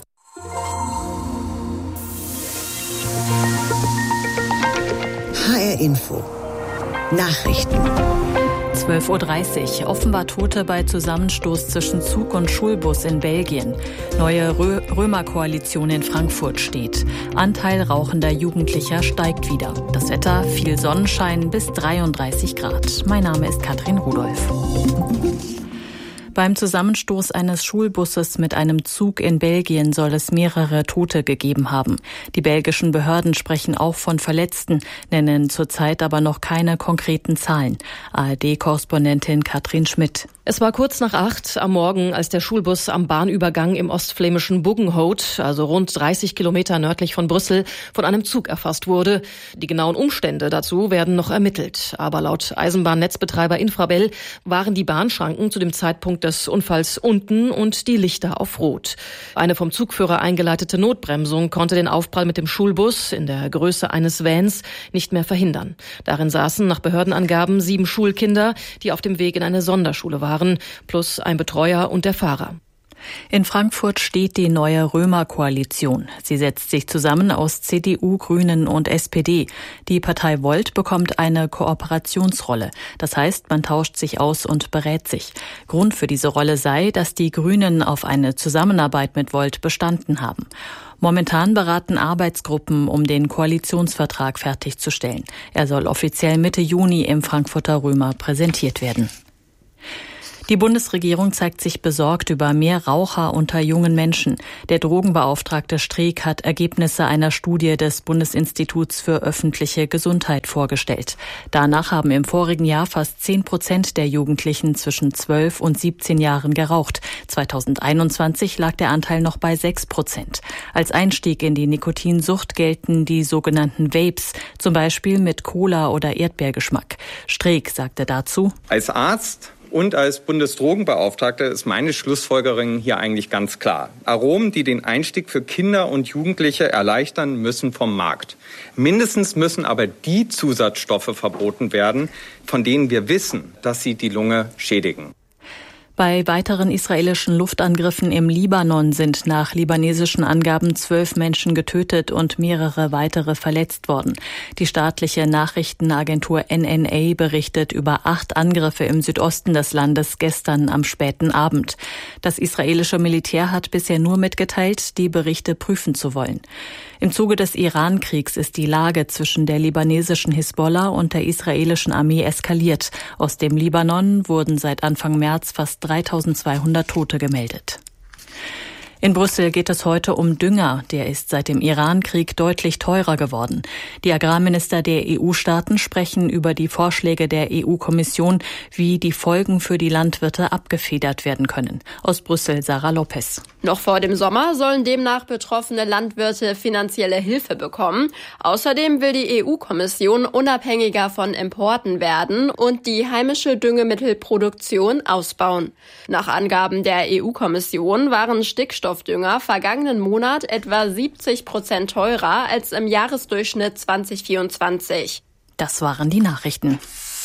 HR Info. Nachrichten. 12:30 Uhr. Offenbar Tote bei Zusammenstoß zwischen Zug und Schulbus in Belgien. Neue Römerkoalition in Frankfurt steht. Anteil rauchender Jugendlicher steigt wieder. Das Wetter, viel Sonnenschein bis 33 Grad. Mein Name ist Katrin Rudolph. Beim Zusammenstoß eines Schulbusses mit einem Zug in Belgien soll es mehrere Tote gegeben haben. Die belgischen Behörden sprechen auch von Verletzten, nennen zurzeit aber noch keine konkreten Zahlen. ARD-Korrespondentin Katrin Schmidt. Es war kurz nach 8 am Morgen, als der Schulbus am Bahnübergang im ostflämischen Buggenhout, also rund 30 Kilometer nördlich von Brüssel, von einem Zug erfasst wurde. Die genauen Umstände dazu werden noch ermittelt. Aber laut Eisenbahnnetzbetreiber Infrabel waren die Bahnschranken zu dem Zeitpunkt des Unfalls unten und die Lichter auf Rot. Eine vom Zugführer eingeleitete Notbremsung konnte den Aufprall mit dem Schulbus in der Größe eines Vans nicht mehr verhindern. Darin saßen nach Behördenangaben 7 Schulkinder, die auf dem Weg in eine Sonderschule waren, plus ein Betreuer und der Fahrer. In Frankfurt steht die neue Römer-Koalition. Sie setzt sich zusammen aus CDU, Grünen und SPD. Die Partei Volt bekommt eine Kooperationsrolle. Das heißt, man tauscht sich aus und berät sich. Grund für diese Rolle sei, dass die Grünen auf eine Zusammenarbeit mit Volt bestanden haben. Momentan beraten Arbeitsgruppen, um den Koalitionsvertrag fertigzustellen. Er soll offiziell Mitte Juni im Frankfurter Römer präsentiert werden. Die Bundesregierung zeigt sich besorgt über mehr Raucher unter jungen Menschen. Der Drogenbeauftragte Streeck hat Ergebnisse einer Studie des Bundesinstituts für öffentliche Gesundheit vorgestellt. Danach haben im vorigen Jahr fast 10% der Jugendlichen zwischen 12 und 17 Jahren geraucht. 2021 lag der Anteil noch bei 6%. Als Einstieg in die Nikotinsucht gelten die sogenannten Vapes, zum Beispiel mit Cola- oder Erdbeergeschmack. Streeck sagte dazu: Als Arzt und als Bundesdrogenbeauftragter ist meine Schlussfolgerung hier eigentlich ganz klar. Aromen, die den Einstieg für Kinder und Jugendliche erleichtern, müssen vom Markt. Mindestens müssen aber die Zusatzstoffe verboten werden, von denen wir wissen, dass sie die Lunge schädigen. Bei weiteren israelischen Luftangriffen im Libanon sind nach libanesischen Angaben 12 Menschen getötet und mehrere weitere verletzt worden. Die staatliche Nachrichtenagentur NNA berichtet über 8 Angriffe im Südosten des Landes gestern am späten Abend. Das israelische Militär hat bisher nur mitgeteilt, die Berichte prüfen zu wollen. Im Zuge des Iran-Kriegs ist die Lage zwischen der libanesischen Hisbollah und der israelischen Armee eskaliert. Aus dem Libanon wurden seit Anfang März fast 3200 Tote gemeldet. In Brüssel geht es heute um Dünger. Der ist seit dem Iran-Krieg deutlich teurer geworden. Die Agrarminister der EU-Staaten sprechen über die Vorschläge der EU-Kommission, wie die Folgen für die Landwirte abgefedert werden können. Aus Brüssel Sarah Lopez. Noch vor dem Sommer sollen demnach betroffene Landwirte finanzielle Hilfe bekommen. Außerdem will die EU-Kommission unabhängiger von Importen werden und die heimische Düngemittelproduktion ausbauen. Nach Angaben der EU-Kommission waren Stickstoffdünger vergangenen Monat etwa 70% teurer als im Jahresdurchschnitt 2024. Das waren die Nachrichten.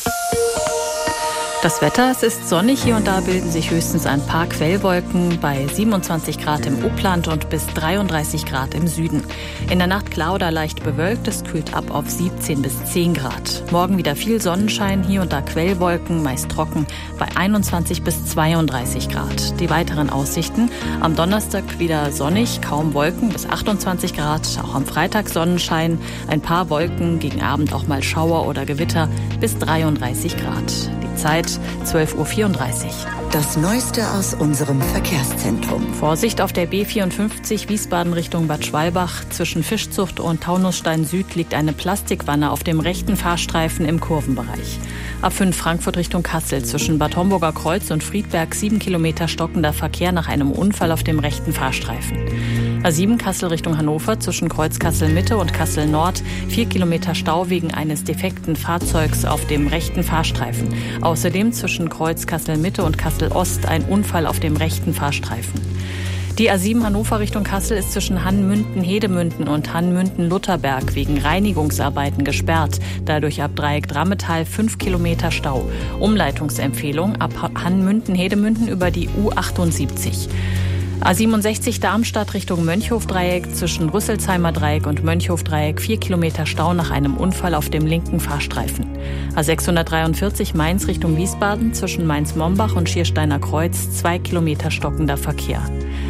Das Wetter, es ist sonnig, hier und da bilden sich höchstens ein paar Quellwolken bei 27 Grad im Upland und bis 33 Grad im Süden. In der Nacht klar oder leicht bewölkt, es kühlt ab auf 17 bis 10 Grad. Morgen wieder viel Sonnenschein, hier und da Quellwolken, meist trocken, bei 21 bis 32 Grad. Die weiteren Aussichten: am Donnerstag wieder sonnig, kaum Wolken, bis 28 Grad. Auch am Freitag Sonnenschein, ein paar Wolken, gegen Abend auch mal Schauer oder Gewitter, bis 33 Grad. Die Zeit 12.34 Uhr. Das Neueste aus unserem Verkehrszentrum. Vorsicht auf der B54 Wiesbaden Richtung Bad Schwalbach. Zwischen Fischzucht und Taunusstein Süd liegt eine Plastikwanne auf dem rechten Fahrstreifen im Kurvenbereich. A5 Frankfurt Richtung Kassel. Zwischen Bad Homburger Kreuz und Friedberg 7 Kilometer stockender Verkehr nach einem Unfall auf dem rechten Fahrstreifen. A7 Kassel Richtung Hannover. Zwischen Kreuz Kassel Mitte und Kassel Nord 4 Kilometer Stau wegen eines defekten Fahrzeugs auf dem rechten Fahrstreifen. Außerdem zwischen Kreuz Kassel Mitte und Kassel Ost ein Unfall auf dem rechten Fahrstreifen. Die A7 Hannover Richtung Kassel ist zwischen Hannmünden-Hedemünden und Hannmünden-Lutherberg wegen Reinigungsarbeiten gesperrt. Dadurch ab Dreieck Drammetal 5 Kilometer Stau. Umleitungsempfehlung ab Hannmünden-Hedemünden über die U78. A67 Darmstadt Richtung Mönchhofdreieck zwischen Rüsselsheimer Dreieck und Mönchhofdreieck 4 Kilometer Stau nach einem Unfall auf dem linken Fahrstreifen. A643 Mainz Richtung Wiesbaden zwischen Mainz-Mombach und Schiersteiner Kreuz 2 Kilometer stockender Verkehr.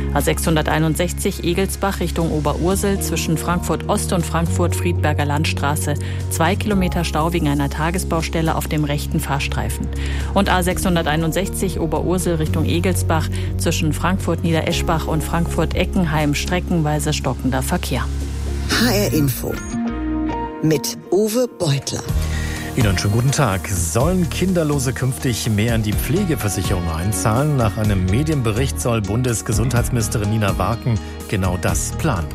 A661 Egelsbach Richtung Oberursel zwischen Frankfurt Ost und Frankfurt-Friedberger Landstraße. 2 Kilometer Stau wegen einer Tagesbaustelle auf dem rechten Fahrstreifen. Und A661 Oberursel Richtung Egelsbach zwischen Frankfurt-Niedereschbach und Frankfurt-Eckenheim streckenweise stockender Verkehr. HR Info mit Uwe Beutler. Ihnen einen schönen guten Tag. Sollen Kinderlose künftig mehr in die Pflegeversicherung einzahlen? Nach einem Medienbericht soll Bundesgesundheitsministerin Nina Warken genau das planen.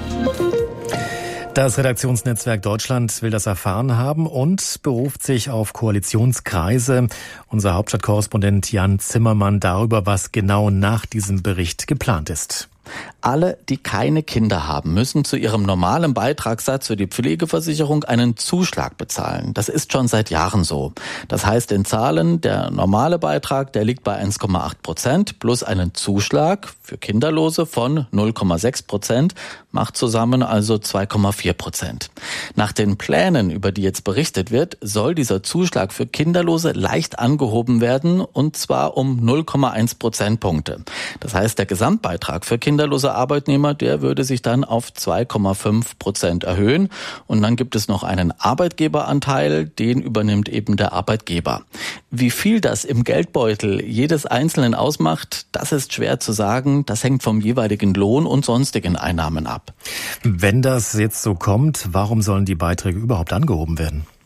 Das Redaktionsnetzwerk Deutschland will das erfahren haben und beruft sich auf Koalitionskreise. Unser Hauptstadtkorrespondent Jan Zimmermann darüber, was genau nach diesem Bericht geplant ist. Alle, die keine Kinder haben, müssen zu ihrem normalen Beitragssatz für die Pflegeversicherung einen Zuschlag bezahlen. Das ist schon seit Jahren so. Das heißt in Zahlen, der normale Beitrag, der liegt bei 1,8% plus einen Zuschlag für Kinderlose von 0,6%, macht zusammen also 2,4%. Nach den Plänen, über die jetzt berichtet wird, soll dieser Zuschlag für Kinderlose leicht angehoben werden, und zwar um 0,1 Prozentpunkte. Das heißt, der Gesamtbeitrag für kinderlose Arbeitnehmer, der würde sich dann auf 2,5% erhöhen. Und dann gibt es noch einen Arbeitgeberanteil, den übernimmt eben der Arbeitgeber. Wie viel das im Geldbeutel jedes Einzelnen ausmacht, das ist schwer zu sagen. Das hängt vom jeweiligen Lohn und sonstigen Einnahmen ab. Wenn das jetzt so kommt, warum sollen die Beiträge überhaupt angehoben werden?